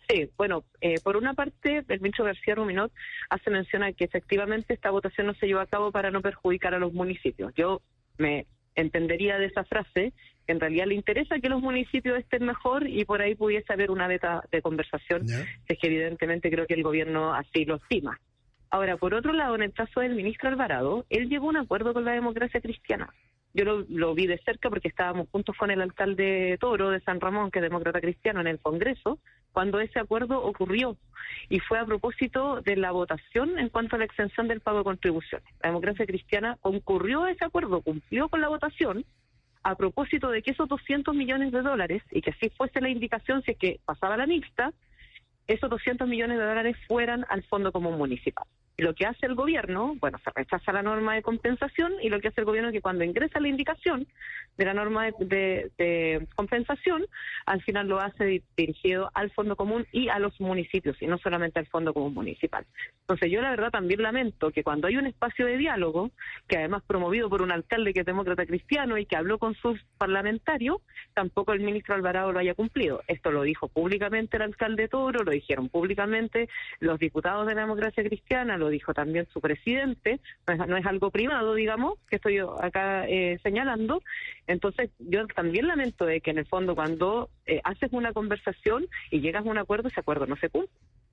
Sí, bueno, eh, por una parte, el ministro García Ruminot hace mención a que efectivamente esta votación no se llevó a cabo para no perjudicar a los municipios. Yo me entendería de esa frase que en realidad le interesa que los municipios estén mejor y por ahí pudiese haber una beta de conversación, yeah. Es que evidentemente creo que el gobierno así lo estima. Ahora, por otro lado, en el caso del ministro Alvarado, él llegó a un acuerdo con la Democracia Cristiana. Yo lo, lo vi de cerca porque estábamos juntos con el alcalde Toro de San Ramón, que es demócrata cristiano, en el Congreso, cuando ese acuerdo ocurrió. Y fue a propósito de la votación en cuanto a la exención del pago de contribuciones. La Democracia Cristiana concurrió a ese acuerdo, cumplió con la votación, a propósito de que esos doscientos millones de dólares, y que así fuese la indicación si es que pasaba la mixta, esos doscientos millones de dólares fueran al Fondo Común Municipal. Y lo que hace el gobierno, bueno, se rechaza la norma de compensación y lo que hace el gobierno es que cuando ingresa la indicación de la norma de, de, de compensación, al final lo hace dirigido al Fondo Común y a los municipios y no solamente al Fondo Común Municipal. Entonces yo la verdad también lamento que cuando hay un espacio de diálogo, que además promovido por un alcalde que es demócrata cristiano y que habló con sus parlamentarios, tampoco el ministro Alvarado lo haya cumplido. Esto lo dijo públicamente el alcalde Toro, lo dijeron públicamente los diputados de la Democracia Cristiana, lo dijo también su presidente, no es, no es algo privado, digamos, que estoy acá eh, señalando. Entonces yo también lamento de que en el fondo cuando eh, haces una conversación y llegas a un acuerdo, ese acuerdo no se cumple.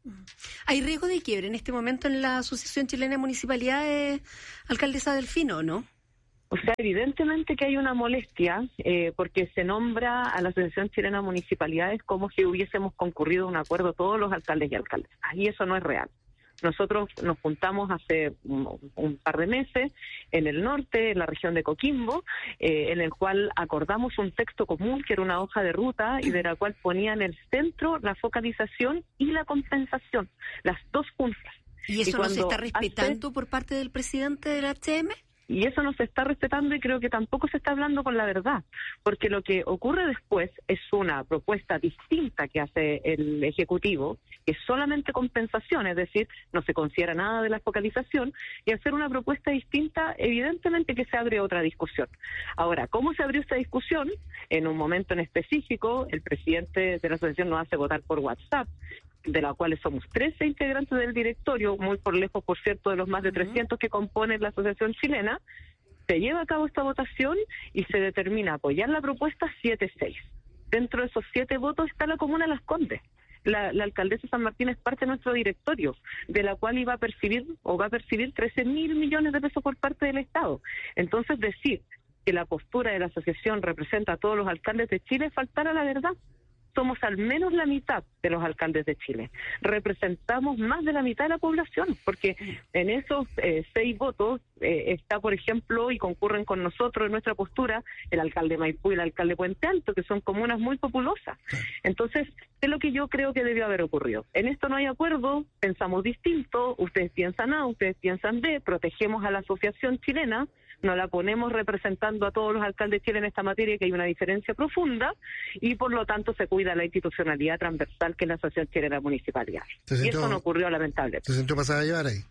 ¿Hay riesgo de quiebre en este momento en la Asociación Chilena de Municipalidades, alcaldesa Delfino, no? O sea, evidentemente que hay una molestia eh, porque se nombra a la Asociación Chilena de Municipalidades como si hubiésemos concurrido a un acuerdo todos los alcaldes y alcaldesas. Y eso no es real. Nosotros nos juntamos hace un, un par de meses en el norte, en la región de Coquimbo, eh, en el cual acordamos un texto común que era una hoja de ruta y de la cual ponía en el centro la focalización y la compensación, las dos juntas. ¿Y eso y no se está respetando hace, por parte del presidente del H M? Y eso no se está respetando y creo que tampoco se está hablando con la verdad, porque lo que ocurre después es una propuesta distinta que hace el Ejecutivo, que es solamente compensación, es decir, no se considera nada de la focalización, y hacer una propuesta distinta, evidentemente que se abre otra discusión. Ahora, ¿cómo se abrió esta discusión? En un momento en específico, el presidente de la asociación nos hace votar por WhatsApp, de la cual somos trece integrantes del directorio, muy por lejos, por cierto, de los más de trescientos que componen la asociación chilena. Se lleva a cabo esta votación y se determina apoyar la propuesta siete seis. Dentro de esos siete votos está la comuna Las Condes. La, la alcaldesa San Martín es parte de nuestro directorio, de la cual iba a percibir o va a percibir trece mil millones de pesos por parte del Estado. Entonces, decir que la postura de la asociación representa a todos los alcaldes de Chile es faltar a la verdad. Somos al menos la mitad de los alcaldes de Chile. Representamos más de la mitad de la población, porque en esos eh, seis votos eh, está, por ejemplo, y concurren con nosotros en nuestra postura, el alcalde Maipú y el alcalde Puente Alto, que son comunas muy populosas. Entonces, es lo que yo creo que debió haber ocurrido. En esto no hay acuerdo, pensamos distinto, ustedes piensan A, ustedes piensan B, protegemos a la asociación chilena, no la ponemos representando a todos los alcaldes de Chile en esta materia, que hay una diferencia profunda, y por lo tanto se cuida la institucionalidad transversal que es la Asociación Chilena de Municipalidades. Y eso no ocurrió, lamentablemente. ¿Se sintió pasada a llevar ahí?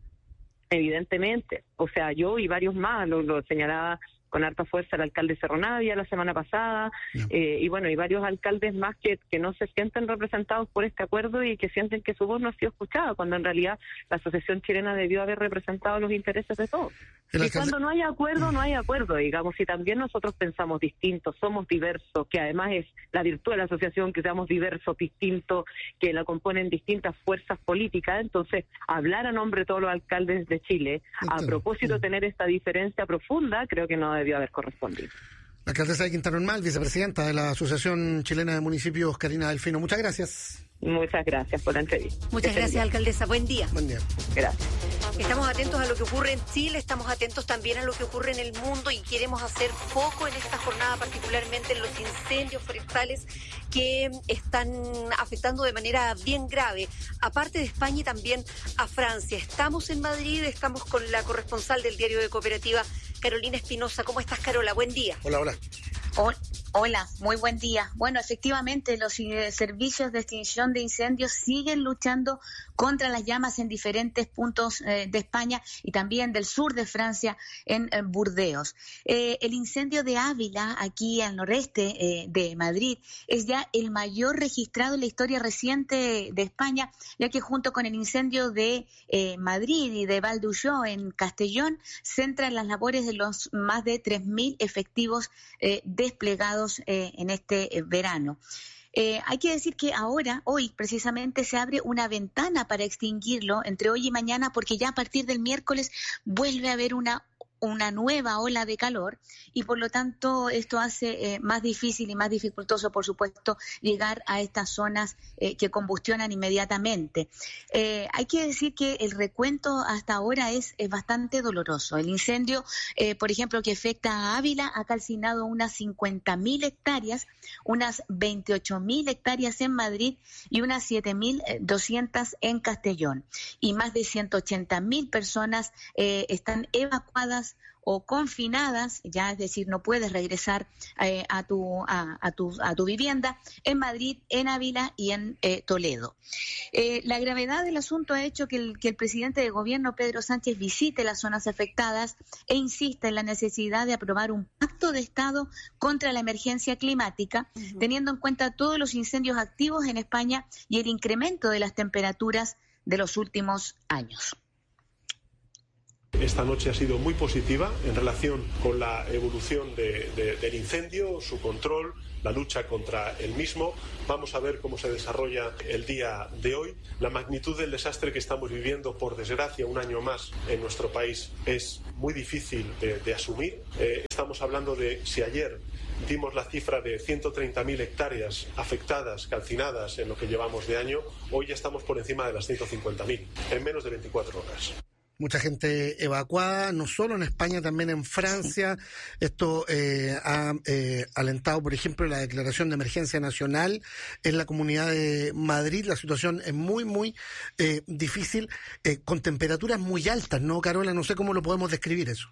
Evidentemente. O sea, yo y varios más, lo, lo señalaba con harta fuerza el alcalde Cerro Navia la semana pasada, no. eh, y bueno, y varios alcaldes más que, que no se sienten representados por este acuerdo y que sienten que su voz no ha sido escuchada, cuando en realidad la Asociación Chilena debió haber representado los intereses de todos. Y alcalde... cuando no hay acuerdo, no hay acuerdo, digamos, y también nosotros pensamos distintos, somos diversos, que además es la virtud de la asociación, que seamos diversos, distintos, que la componen distintas fuerzas políticas. Entonces, hablar a nombre de todos los alcaldes de Chile, a propósito de tener esta diferencia profunda, creo que no debió haber correspondido. La alcaldesa de Quintana Normal, vicepresidenta de la Asociación Chilena de Municipios, Karina Delfino. Muchas gracias. Muchas gracias por la entrevista. Muchas gracias, día. alcaldesa. Buen día. Buen día. Gracias. Estamos atentos a lo que ocurre en Chile, estamos atentos también a lo que ocurre en el mundo y queremos hacer foco en esta jornada, particularmente en los incendios forestales que están afectando de manera bien grave, aparte de España y también a Francia. Estamos en Madrid, estamos con la corresponsal del Diario de Cooperativa, Carolina Espinosa. ¿Cómo estás, Carola? Buen día. Hola, hola. Hola, muy buen día. Bueno, efectivamente, los eh, servicios de extinción de incendios siguen luchando contra las llamas en diferentes puntos eh, de España y también del sur de Francia, en, en Burdeos. Eh, el incendio de Ávila, aquí al noreste eh, de Madrid, es ya el mayor registrado en la historia reciente de España, ya que junto con el incendio de eh, Madrid y de Valdeújos en Castellón, centra las labores de los más de tres mil efectivos eh, desplegados Eh, en este eh, verano. Eh, hay que decir que ahora, hoy precisamente, se abre una ventana para extinguirlo entre hoy y mañana, porque ya a partir del miércoles vuelve a haber una una nueva ola de calor y por lo tanto esto hace eh, más difícil y más dificultoso, por supuesto, llegar a estas zonas eh, que combustionan inmediatamente. Eh, hay que decir que el recuento hasta ahora es, es bastante doloroso. El incendio, eh, por ejemplo, que afecta a Ávila, ha calcinado unas cincuenta mil hectáreas, unas veintiocho mil hectáreas en Madrid y unas siete mil doscientas en Castellón. Y más de ciento ochenta mil personas eh, están evacuadas o confinadas, ya es decir, no puedes regresar eh, a, tu, a, a, tu, a tu vivienda en Madrid, en Ávila y en eh, Toledo. Eh, la gravedad del asunto ha hecho que el, que el presidente de gobierno, Pedro Sánchez, visite las zonas afectadas e insista en la necesidad de aprobar un pacto de Estado contra la emergencia climática, uh-huh. teniendo en cuenta todos los incendios activos en España y el incremento de las temperaturas de los últimos años. Esta noche ha sido muy positiva en relación con la evolución de, de, del incendio, su control, la lucha contra el mismo. Vamos a ver cómo se desarrolla el día de hoy. La magnitud del desastre que estamos viviendo, por desgracia, un año más en nuestro país es muy difícil de, de asumir. Eh, estamos hablando de, si ayer dimos la cifra de ciento treinta mil hectáreas afectadas, calcinadas en lo que llevamos de año, hoy ya estamos por encima de las ciento cincuenta mil en menos de veinticuatro horas. Mucha gente evacuada, no solo en España, también en Francia. Esto eh, ha eh, alentado, por ejemplo, la declaración de emergencia nacional en la Comunidad de Madrid. La situación es muy, muy eh, difícil, eh, con temperaturas muy altas, ¿no, Carola? No sé cómo lo podemos describir eso.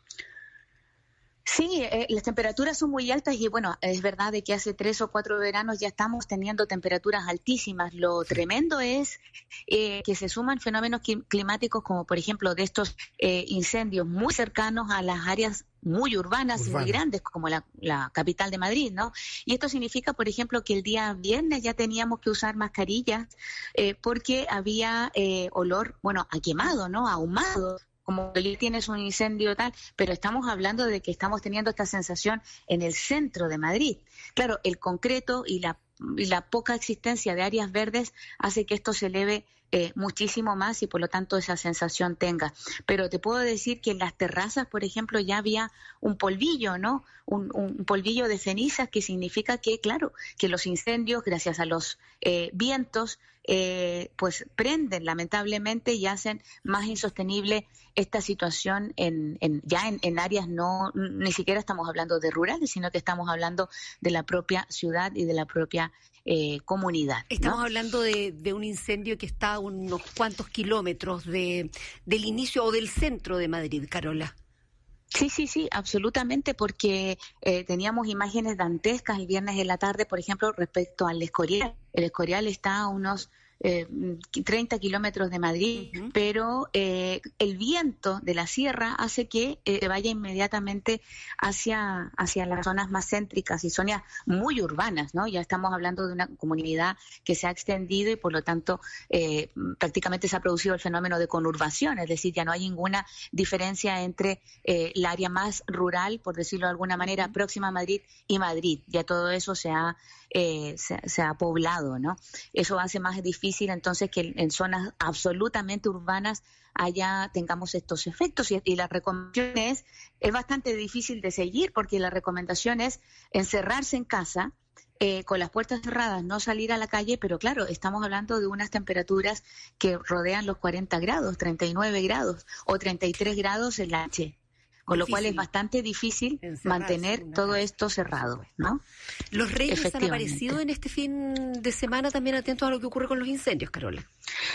Sí, eh, las temperaturas son muy altas y bueno, es verdad de que hace tres o cuatro veranos ya estamos teniendo temperaturas altísimas. Lo tremendo es eh, que se suman fenómenos climáticos como por ejemplo de estos eh, incendios muy cercanos a las áreas muy urbanas Urbana. y muy grandes como la, la capital de Madrid, ¿no? Y esto significa, por ejemplo, que el día viernes ya teníamos que usar mascarillas eh, porque había eh, olor, bueno, a quemado, ¿no? A ahumado. Como que ya tienes un incendio tal, pero estamos hablando de que estamos teniendo esta sensación en el centro de Madrid. Claro, el concreto y la, y la poca existencia de áreas verdes hace que esto se eleve eh, muchísimo más y por lo tanto esa sensación tenga. Pero te puedo decir que en las terrazas, por ejemplo, ya había un polvillo, ¿no? Un, un polvillo de cenizas que significa que, claro, que los incendios, gracias a los eh, vientos, Eh, pues prenden lamentablemente y hacen más insostenible esta situación en, en ya en, en áreas no, ni siquiera estamos hablando de rurales, sino que estamos hablando de la propia ciudad y de la propia eh, comunidad, ¿no? Estamos hablando de, de un incendio que está a unos cuantos kilómetros de, del inicio o del centro de Madrid, Carola. Sí, sí, sí, absolutamente, porque eh, teníamos imágenes dantescas el viernes en la tarde, por ejemplo, respecto al Escorial. El Escorial está a unos eh, treinta kilómetros de Madrid, uh-huh. pero eh, el viento de la sierra hace que eh, vaya inmediatamente hacia, hacia las zonas más céntricas y zonas muy urbanas, ¿no? Ya estamos hablando de una comunidad que se ha extendido y por lo tanto eh, prácticamente se ha producido el fenómeno de conurbación, es decir, ya no hay ninguna diferencia entre eh, el área más rural, por decirlo de alguna manera, próxima a Madrid y Madrid. Ya todo eso se ha, eh, se, se ha poblado, ¿no? Eso hace más difícil entonces que en zonas absolutamente urbanas allá tengamos estos efectos y, y la recomendación es, es bastante difícil de seguir porque la recomendación es encerrarse en casa, Eh, con las puertas cerradas, no salir a la calle, pero claro, estamos hablando de unas temperaturas que rodean los cuarenta grados, treinta y nueve grados o treinta y tres grados en la noche, con lo cual es bastante difícil mantener todo esto cerrado, ¿no? Los reyes han aparecido en este fin de semana también atentos a lo que ocurre con los incendios, Carola.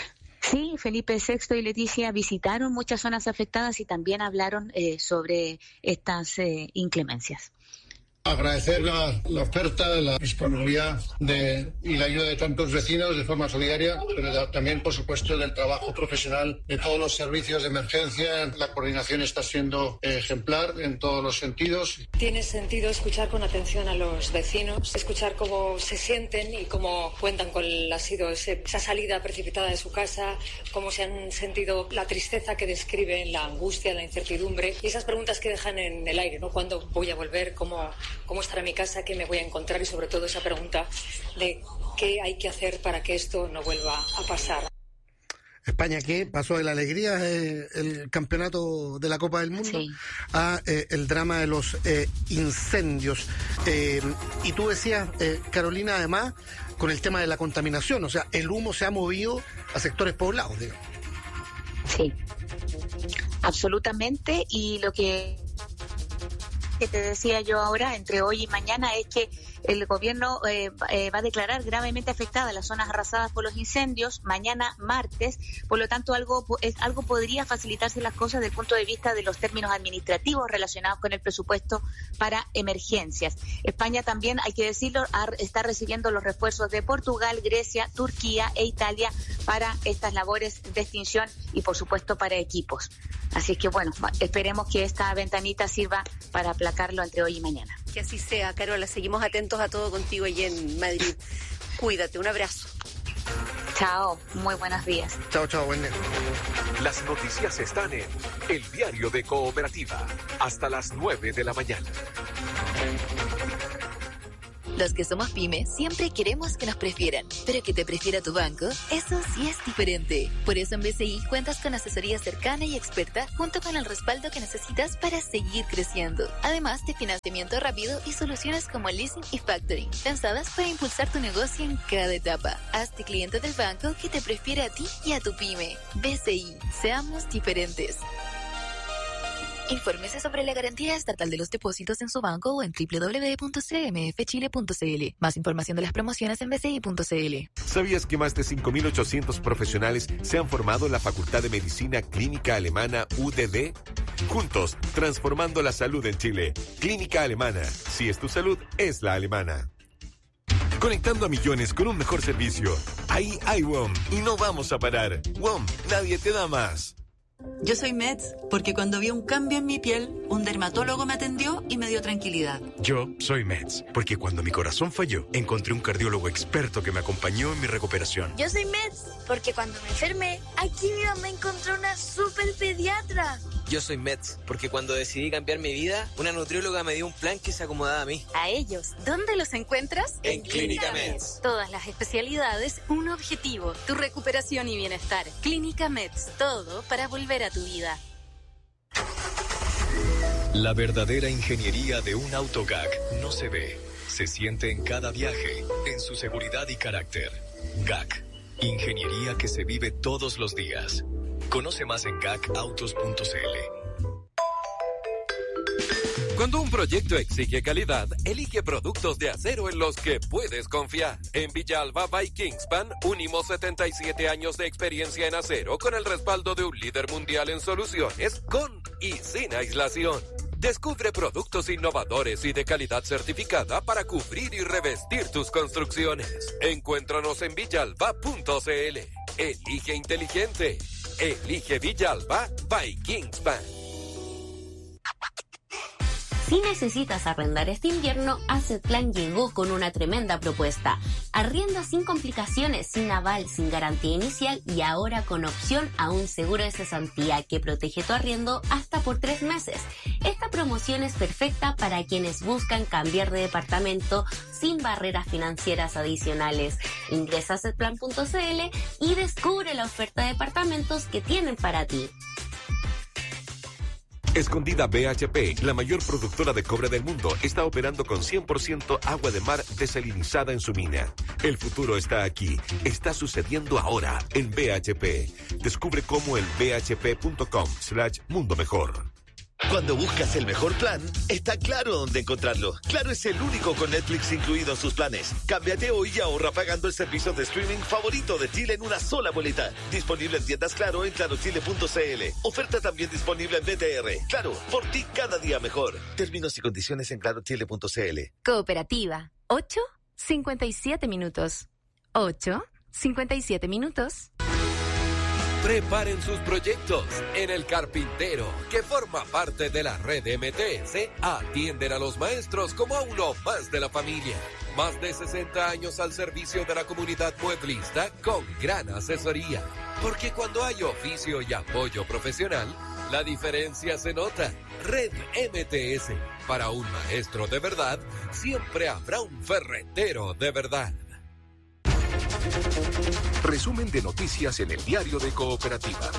Sí, Felipe sexto y Leticia visitaron muchas zonas afectadas y también hablaron eh, sobre estas eh, inclemencias. agradecer la, la oferta, la disponibilidad de, y la ayuda de tantos vecinos de forma solidaria, pero también, por supuesto, del trabajo profesional de todos los servicios de emergencia. La coordinación está siendo ejemplar en todos los sentidos. Tiene sentido escuchar con atención a los vecinos, escuchar cómo se sienten y cómo cuentan con ha sido ese, esa salida precipitada de su casa, cómo se han sentido, la tristeza que describen, la angustia, la incertidumbre y esas preguntas que dejan en el aire, ¿no? ¿Cuándo voy a volver? ¿Cómo, cómo estará mi casa? ¿Qué me voy a encontrar? Y sobre todo esa pregunta de qué hay que hacer para que esto no vuelva a pasar. España, que pasó de la alegría eh, el campeonato de la Copa del Mundo sí. a eh, el drama de los eh, incendios. Eh, y tú decías, eh, Carolina, además, con el tema de la contaminación, o sea, el humo se ha movido a sectores poblados, digamos. Sí, absolutamente. Y lo que, que te decía yo ahora, entre hoy y mañana, es que el gobierno eh, eh, va a declarar gravemente afectadas las zonas arrasadas por los incendios mañana martes, por lo tanto algo es, algo podría facilitarse las cosas desde el punto de vista de los términos administrativos relacionados con el presupuesto para emergencias. España también, hay que decirlo, está recibiendo los refuerzos de Portugal, Grecia, Turquía e Italia para estas labores de extinción y por supuesto para equipos. Así es que bueno, esperemos que esta ventanita sirva para aplacarlo entre hoy y mañana. Que así sea, Carola, seguimos atentos a todo contigo allí en Madrid. Cuídate, un abrazo. Chao, muy buenos días. Chao, chao, buen día. Las noticias están en El Diario de Cooperativa, hasta las nueve de la mañana. Los que somos pyme siempre queremos que nos prefieran, pero que te prefiera tu banco, eso sí es diferente. Por eso en B C I cuentas con asesoría cercana y experta junto con el respaldo que necesitas para seguir creciendo. Además de financiamiento rápido y soluciones como leasing y factoring, pensadas para impulsar tu negocio en cada etapa. Hazte cliente del banco que te prefiere a ti y a tu pyme. B C I, seamos diferentes. Infórmese sobre la garantía estatal de los depósitos en su banco o en doble u doble u doble u punto c m f chile punto c l. Más información de las promociones en b c i punto c l. ¿Sabías que más de cinco mil ochocientos profesionales se han formado en la Facultad de Medicina Clínica Alemana U D D? Juntos, transformando la salud en Chile. Clínica Alemana. Si es tu salud, es la alemana. Conectando a millones con un mejor servicio. Ahí hay W O M y no vamos a parar. W O M, nadie te da más. Yo soy Meds porque cuando vi un cambio en mi piel, un dermatólogo me atendió y me dio tranquilidad. Yo soy Meds porque cuando mi corazón falló, encontré un cardiólogo experto que me acompañó en mi recuperación. Yo soy Meds porque cuando me enfermé, aquí mi mamá encontró una super pediatra. Yo soy Meds porque cuando decidí cambiar mi vida, una nutrióloga me dio un plan que se acomodaba a mí. A ellos, ¿dónde los encuentras? En Clínica Meds. Todas las especialidades, un objetivo, tu recuperación y bienestar. Clínica Meds, todo para volver a tu vida. La verdadera ingeniería de un auto G A C no se ve, se siente en cada viaje, en su seguridad y carácter. G A C, ingeniería que se vive todos los días. Conoce más en gac autos punto c l. Cuando un proyecto exige calidad, elige productos de acero en los que puedes confiar. En Villalba by Kingspan, unimos setenta y siete años de experiencia en acero con el respaldo de un líder mundial en soluciones, con y sin aislación. Descubre productos innovadores y de calidad certificada para cubrir y revestir tus construcciones. Encuéntranos en villalba punto c l. Elige inteligente. Elige Villalba by Kingspan. Si necesitas arrendar este invierno, Assetplan llegó con una tremenda propuesta. Arrienda sin complicaciones, sin aval, sin garantía inicial y ahora con opción a un seguro de cesantía que protege tu arriendo hasta por tres meses. Esta promoción es perfecta para quienes buscan cambiar de departamento sin barreras financieras adicionales. Ingresa a assetplan punto c l y descubre la oferta de departamentos que tienen para ti. Escondida B H P, la mayor productora de cobre del mundo, está operando con cien por ciento agua de mar desalinizada en su mina. El futuro está aquí. Está sucediendo ahora en B H P. Descubre cómo en b h p punto com slash mundo mejor. Cuando buscas el mejor plan, está claro dónde encontrarlo. Claro es el único con Netflix incluido en sus planes. Cámbiate hoy y ahorra pagando el servicio de streaming favorito de Chile en una sola boleta. Disponible en tiendas Claro en claro chile punto c l. Oferta también disponible en B T R. Claro, por ti cada día mejor. Términos y condiciones en claro chile punto c l. Cooperativa. ocho cincuenta y siete minutos. ocho cincuenta y siete minutos. Preparen sus proyectos. En El Carpintero, que forma parte de la red M T S, atienden a los maestros como a uno más de la familia. Más de sesenta años al servicio de la comunidad mueblista con gran asesoría. Porque cuando hay oficio y apoyo profesional, la diferencia se nota. Red M T S. Para un maestro de verdad, siempre habrá un ferretero de verdad. Resumen de noticias en el diario de Cooperativa.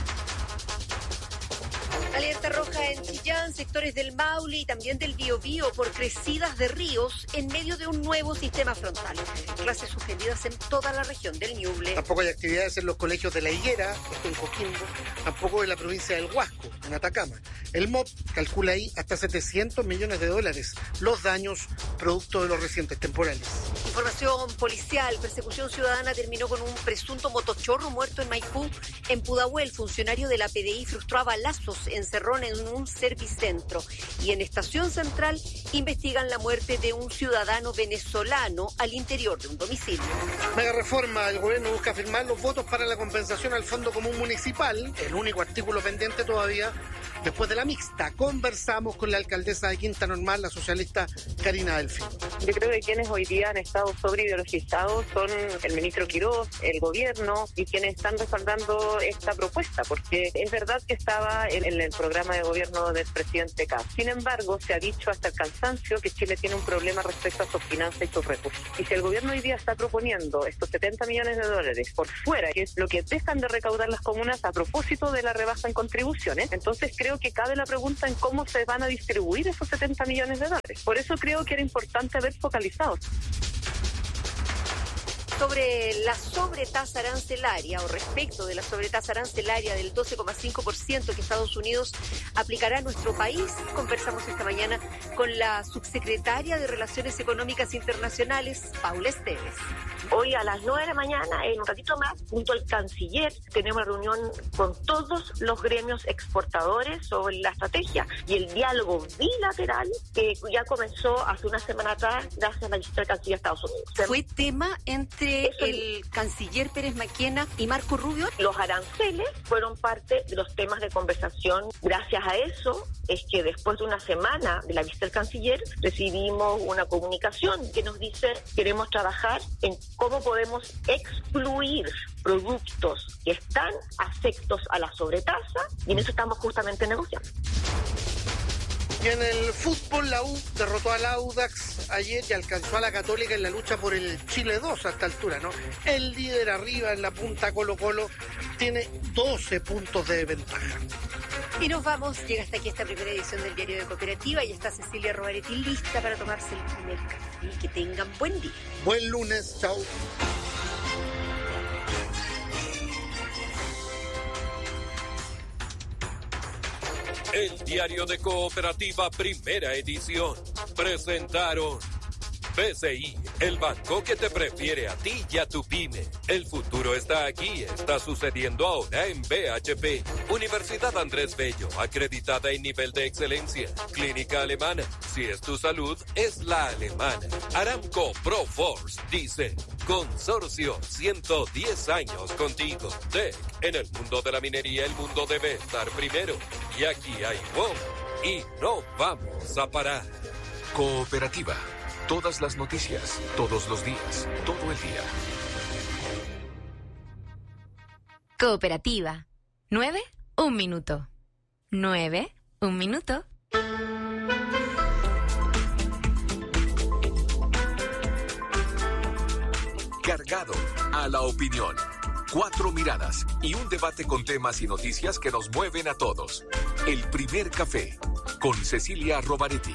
Alerta roja en Chillán, sectores del Maule y también del Biobío por crecidas de ríos en medio de un nuevo sistema frontal. Clases suspendidas en toda la región del Ñuble. Tampoco hay actividades en los colegios de La Higuera, esto en Coquimbo, tampoco en la provincia del Huasco, en Atacama. El M O P calcula ahí hasta setecientos millones de dólares los daños producto de los recientes temporales. Información policial, persecución ciudadana terminó con un presunto motochorro muerto en Maipú. En Pudahuel, funcionario de la P D I frustró a balazos en Cerrón en un servicentro. Y en Estación Central investigan la muerte de un ciudadano venezolano al interior de un domicilio. Mega reforma, el gobierno busca firmar los votos para la compensación al Fondo Común Municipal, el único artículo pendiente todavía. Después de la mixta, conversamos con la alcaldesa de Quinta Normal, la socialista Karina Delfín. Yo creo que quienes hoy día han estado sobreideologizados son el ministro Quirós, el gobierno y quienes están respaldando esta propuesta, porque es verdad que estaba en, en el programa de gobierno del presidente Kast. Sin embargo, se ha dicho hasta el cansancio que Chile tiene un problema respecto a sus finanzas y sus recursos. Y si el gobierno hoy día está proponiendo estos setenta millones de dólares por fuera, que es lo que dejan de recaudar las comunas a propósito de la rebaja en contribuciones, entonces creo que cabe la pregunta en cómo se van a distribuir esos setenta millones de dólares. Por eso creo que era importante haber focalizado. Sobre la sobretasa arancelaria o respecto de la sobretasa arancelaria del doce coma cinco por ciento que Estados Unidos aplicará a nuestro país, conversamos esta mañana con la subsecretaria de Relaciones Económicas Internacionales, Paula Esteves. Hoy a las nueve de la mañana, en un ratito más, junto al canciller, tenemos una reunión con todos los gremios exportadores sobre la estrategia y el diálogo bilateral que ya comenzó hace una semana atrás gracias a la visita del canciller de Estados Unidos. ¿Fue tema entre Eso, el canciller Pérez Maquena y Marco Rubio? Los aranceles fueron parte de los temas de conversación. Gracias a eso es que después de una semana de la visita del canciller recibimos una comunicación que nos dice queremos trabajar en cómo podemos excluir productos que están afectos a la sobretasa y en eso estamos justamente negociando. Y en el fútbol, la U derrotó al Audax ayer y alcanzó a la Católica en la lucha por el Chile dos a esta altura, ¿no? El líder arriba en la punta Colo Colo tiene doce puntos de ventaja. Y nos vamos, llega hasta aquí esta primera edición del Diario de Cooperativa y está Cecilia Rovaretti lista para tomarse el primer café. Que tengan buen día. Buen lunes, chao. El Diario de Cooperativa, primera edición. Presentaron B C I, el banco que te prefiere a ti y a tu pyme. El futuro está aquí, está sucediendo ahora en B H P. Universidad Andrés Bello, acreditada en nivel de excelencia. Clínica alemana, si es tu salud, es la alemana. Aramco Proforce dice, consorcio, ciento diez años contigo. T E C, en el mundo de la minería el mundo debe estar primero. Y aquí hay W O M y no vamos a parar. Cooperativa. Todas las noticias, todos los días, todo el día. Cooperativa. Nueve, un minuto. Nueve, un minuto. Cargado a la opinión. Cuatro miradas y un debate con temas y noticias que nos mueven a todos. El primer café con Cecilia Rovaretti.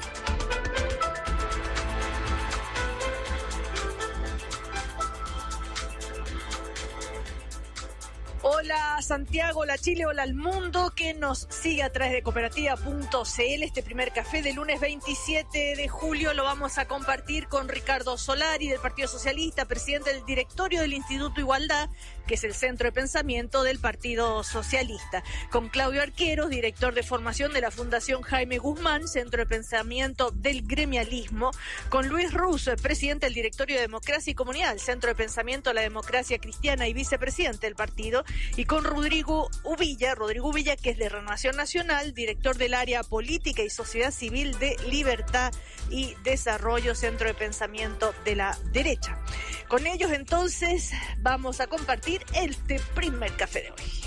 Hola Santiago, hola Chile, hola al mundo que nos sigue a través de cooperativa punto c l. Este primer café del lunes veintisiete de julio lo vamos a compartir con Ricardo Solari del Partido Socialista, presidente del directorio del Instituto Igualdad, que es el centro de pensamiento del Partido Socialista, con Claudio Arqueros, director de formación de la Fundación Jaime Guzmán, centro de pensamiento del gremialismo, con Luis Ruz, presidente del directorio de Democracia y Comunidad, el centro de pensamiento de la democracia cristiana y vicepresidente del partido, y con Rodrigo Uvilla, Rodrigo Uvilla, que es de Renovación Nacional, director del área política y sociedad civil de Libertad y Desarrollo, centro de pensamiento de la derecha. Con ellos entonces vamos a compartir este primer café de hoy.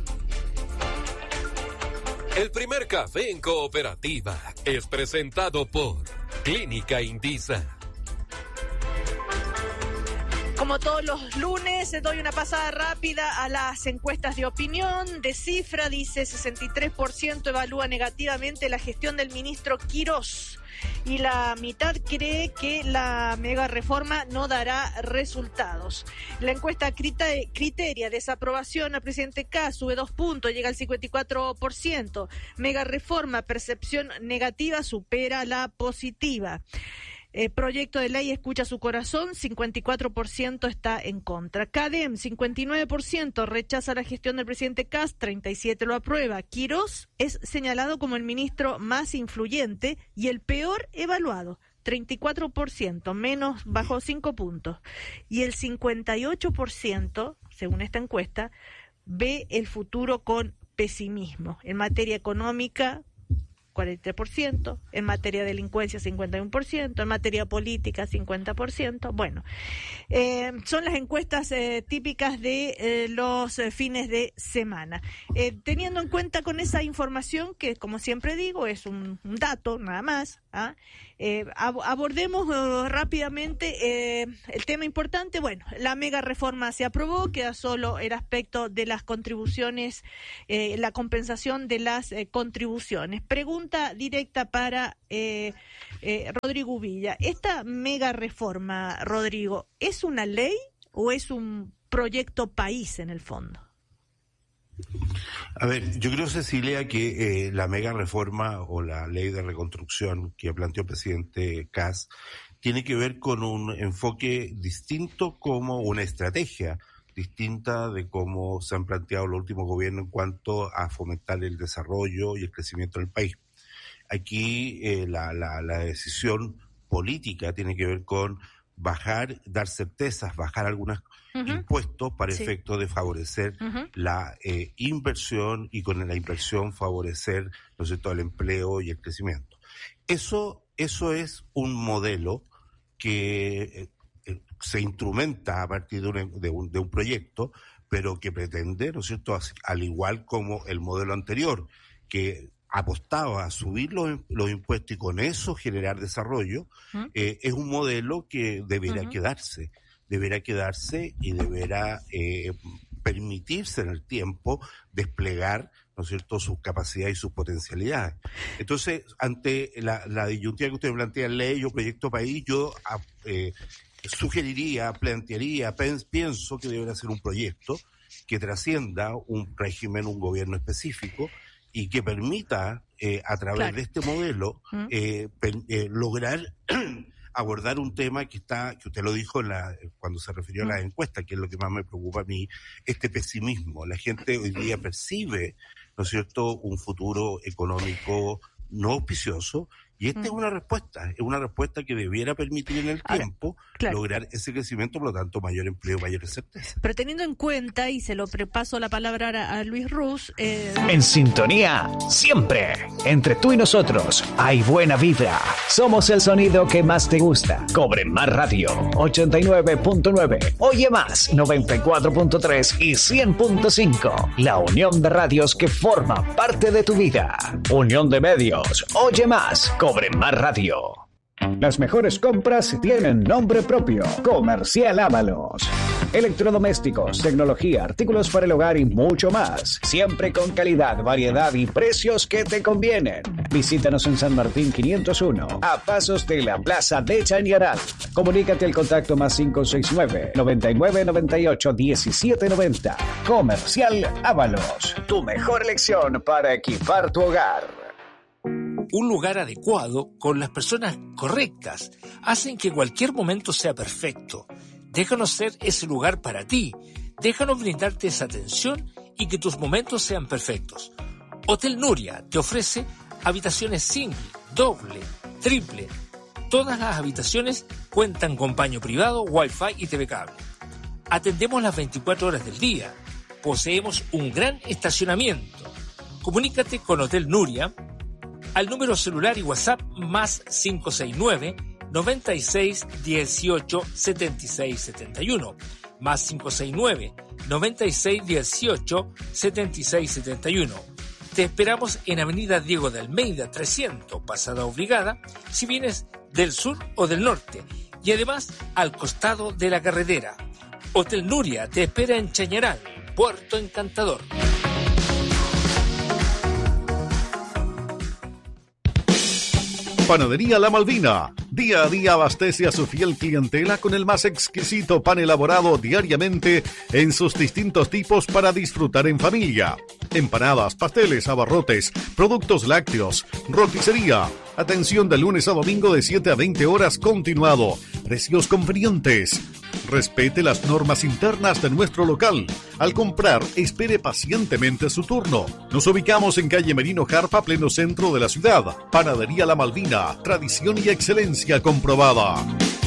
El primer café en cooperativa es presentado por Clínica Indisa. Como todos los lunes, doy una pasada rápida a las encuestas de opinión. De Cifra dice sesenta y tres por ciento evalúa negativamente la gestión del ministro Quirós y la mitad cree que la mega reforma no dará resultados. La encuesta Criteria desaprobación al presidente Kast sube dos puntos, llega al cincuenta y cuatro por ciento. Mega reforma, percepción negativa, supera la positiva. Eh, proyecto de ley escucha su corazón, cincuenta y cuatro por ciento está en contra. CADEM, cincuenta y nueve por ciento rechaza la gestión del presidente Kast, treinta y siete por ciento lo aprueba. Quirós es señalado como el ministro más influyente y el peor evaluado, treinta y cuatro por ciento, menos, bajó cinco puntos. Y el cincuenta y ocho por ciento, según esta encuesta, ve el futuro con pesimismo. En materia económica, cuarenta y tres por ciento, en materia de delincuencia cincuenta y uno por ciento, en materia política cincuenta por ciento. Bueno, eh, son las encuestas eh, típicas de eh, los eh, fines de semana. Eh, teniendo en cuenta con esa información, que como siempre digo, es un, un dato nada más, ¿ah? Eh, ab- abordemos uh, rápidamente eh, el tema importante. Bueno, la mega reforma se aprobó, queda solo el aspecto de las contribuciones, eh, la compensación de las eh, contribuciones. Pregunta directa para eh, eh, Rodrigo Uvilla. ¿Esta mega reforma, Rodrigo, es una ley o es un proyecto país en el fondo? A ver, yo creo, Cecilia, que eh, la mega reforma o la ley de reconstrucción que planteó el presidente Kast tiene que ver con un enfoque distinto, como una estrategia distinta de cómo se han planteado los últimos gobiernos en cuanto a fomentar el desarrollo y el crecimiento del país. Aquí eh, la, la, la decisión política tiene que ver con bajar, dar certezas, bajar algunos uh-huh. impuestos para sí. efecto de favorecer uh-huh. la eh, inversión y con la inversión favorecer, ¿no es cierto?, el empleo y el crecimiento. Eso, eso es un modelo que eh, se instrumenta a partir de un, de, un, de un proyecto, pero que pretende, ¿no es cierto?, al igual como el modelo anterior, que apostaba a subir los, los impuestos y con eso generar desarrollo, ¿Mm? eh, es un modelo que deberá uh-huh. quedarse, deberá quedarse y deberá eh, permitirse en el tiempo desplegar, ¿no es cierto?, sus capacidades y sus potencialidades. Entonces, ante la, la disyuntiva que usted plantea en ley o proyecto país, yo eh, sugeriría, plantearía, pienso que deberá ser un proyecto que trascienda un régimen, un gobierno específico, y que permita, eh, a través claro. de este modelo, eh, per, eh, lograr abordar un tema que está, que usted lo dijo en la, cuando se refirió a la encuesta, que es lo que más me preocupa a mí, este pesimismo. La gente hoy día percibe, ¿no es cierto?, un futuro económico no auspicioso, y esta mm. es una respuesta, es una respuesta que debiera permitir en el Ahora, tiempo claro. lograr ese crecimiento, por lo tanto, mayor empleo, mayores certezas. Pero teniendo en cuenta, y se lo prepaso la palabra a, a Luis Ruz... Eh... En sintonía, siempre. Entre tú y nosotros hay buena vibra. Somos el sonido que más te gusta. Cobren Más Radio, ochenta y nueve punto nueve. Oye Más, noventa y cuatro punto tres y cien punto cinco. La unión de radios que forma parte de tu vida. Unión de medios, Oye Más, Cobren Más Radio. Las mejores compras tienen nombre propio. Comercial Ábalos. Electrodomésticos, tecnología, artículos para el hogar y mucho más. Siempre con calidad, variedad y precios que te convienen. Visítanos en San Martín quinientos uno, a pasos de la Plaza de Chañaral. Comunícate al contacto más cinco seis nueve, noventa y nueve, noventa y ocho, diecisiete noventa. Comercial Ábalos. Tu mejor elección para equipar tu hogar. Un lugar adecuado, con las personas correctas, hacen que cualquier momento sea perfecto. Déjanos ser ese lugar para ti. Déjanos brindarte esa atención y que tus momentos sean perfectos. Hotel Nuria te ofrece habitaciones single, doble, triple. Todas las habitaciones cuentan con baño privado, wifi y T V cable. Atendemos las veinticuatro horas del día. Poseemos un gran estacionamiento. Comunícate con Hotel Nuria al número celular y WhatsApp más cinco seis nueve, noventa y seis, dieciocho, setenta y seis, setenta y uno, más cinco seis nueve, noventa y seis, dieciocho, setenta y seis, setenta y uno. Te esperamos en Avenida Diego de Almeida trescientos, Pasada Obligada, si vienes del sur o del norte, y además al costado de la carretera. Hotel Nuria te espera en Chañaral, Puerto Encantador. Panadería La Malvina. Día a día abastece a su fiel clientela con el más exquisito pan elaborado diariamente en sus distintos tipos para disfrutar en familia. Empanadas, pasteles, abarrotes, productos lácteos, roticería. Atención de lunes a domingo de siete a veinte horas continuado. Precios convenientes. Respete las normas internas de nuestro local. Al comprar, espere pacientemente su turno. Nos ubicamos en calle Merino Jarpa, pleno centro de la ciudad. Panadería La Malvina, tradición y excelencia comprobada.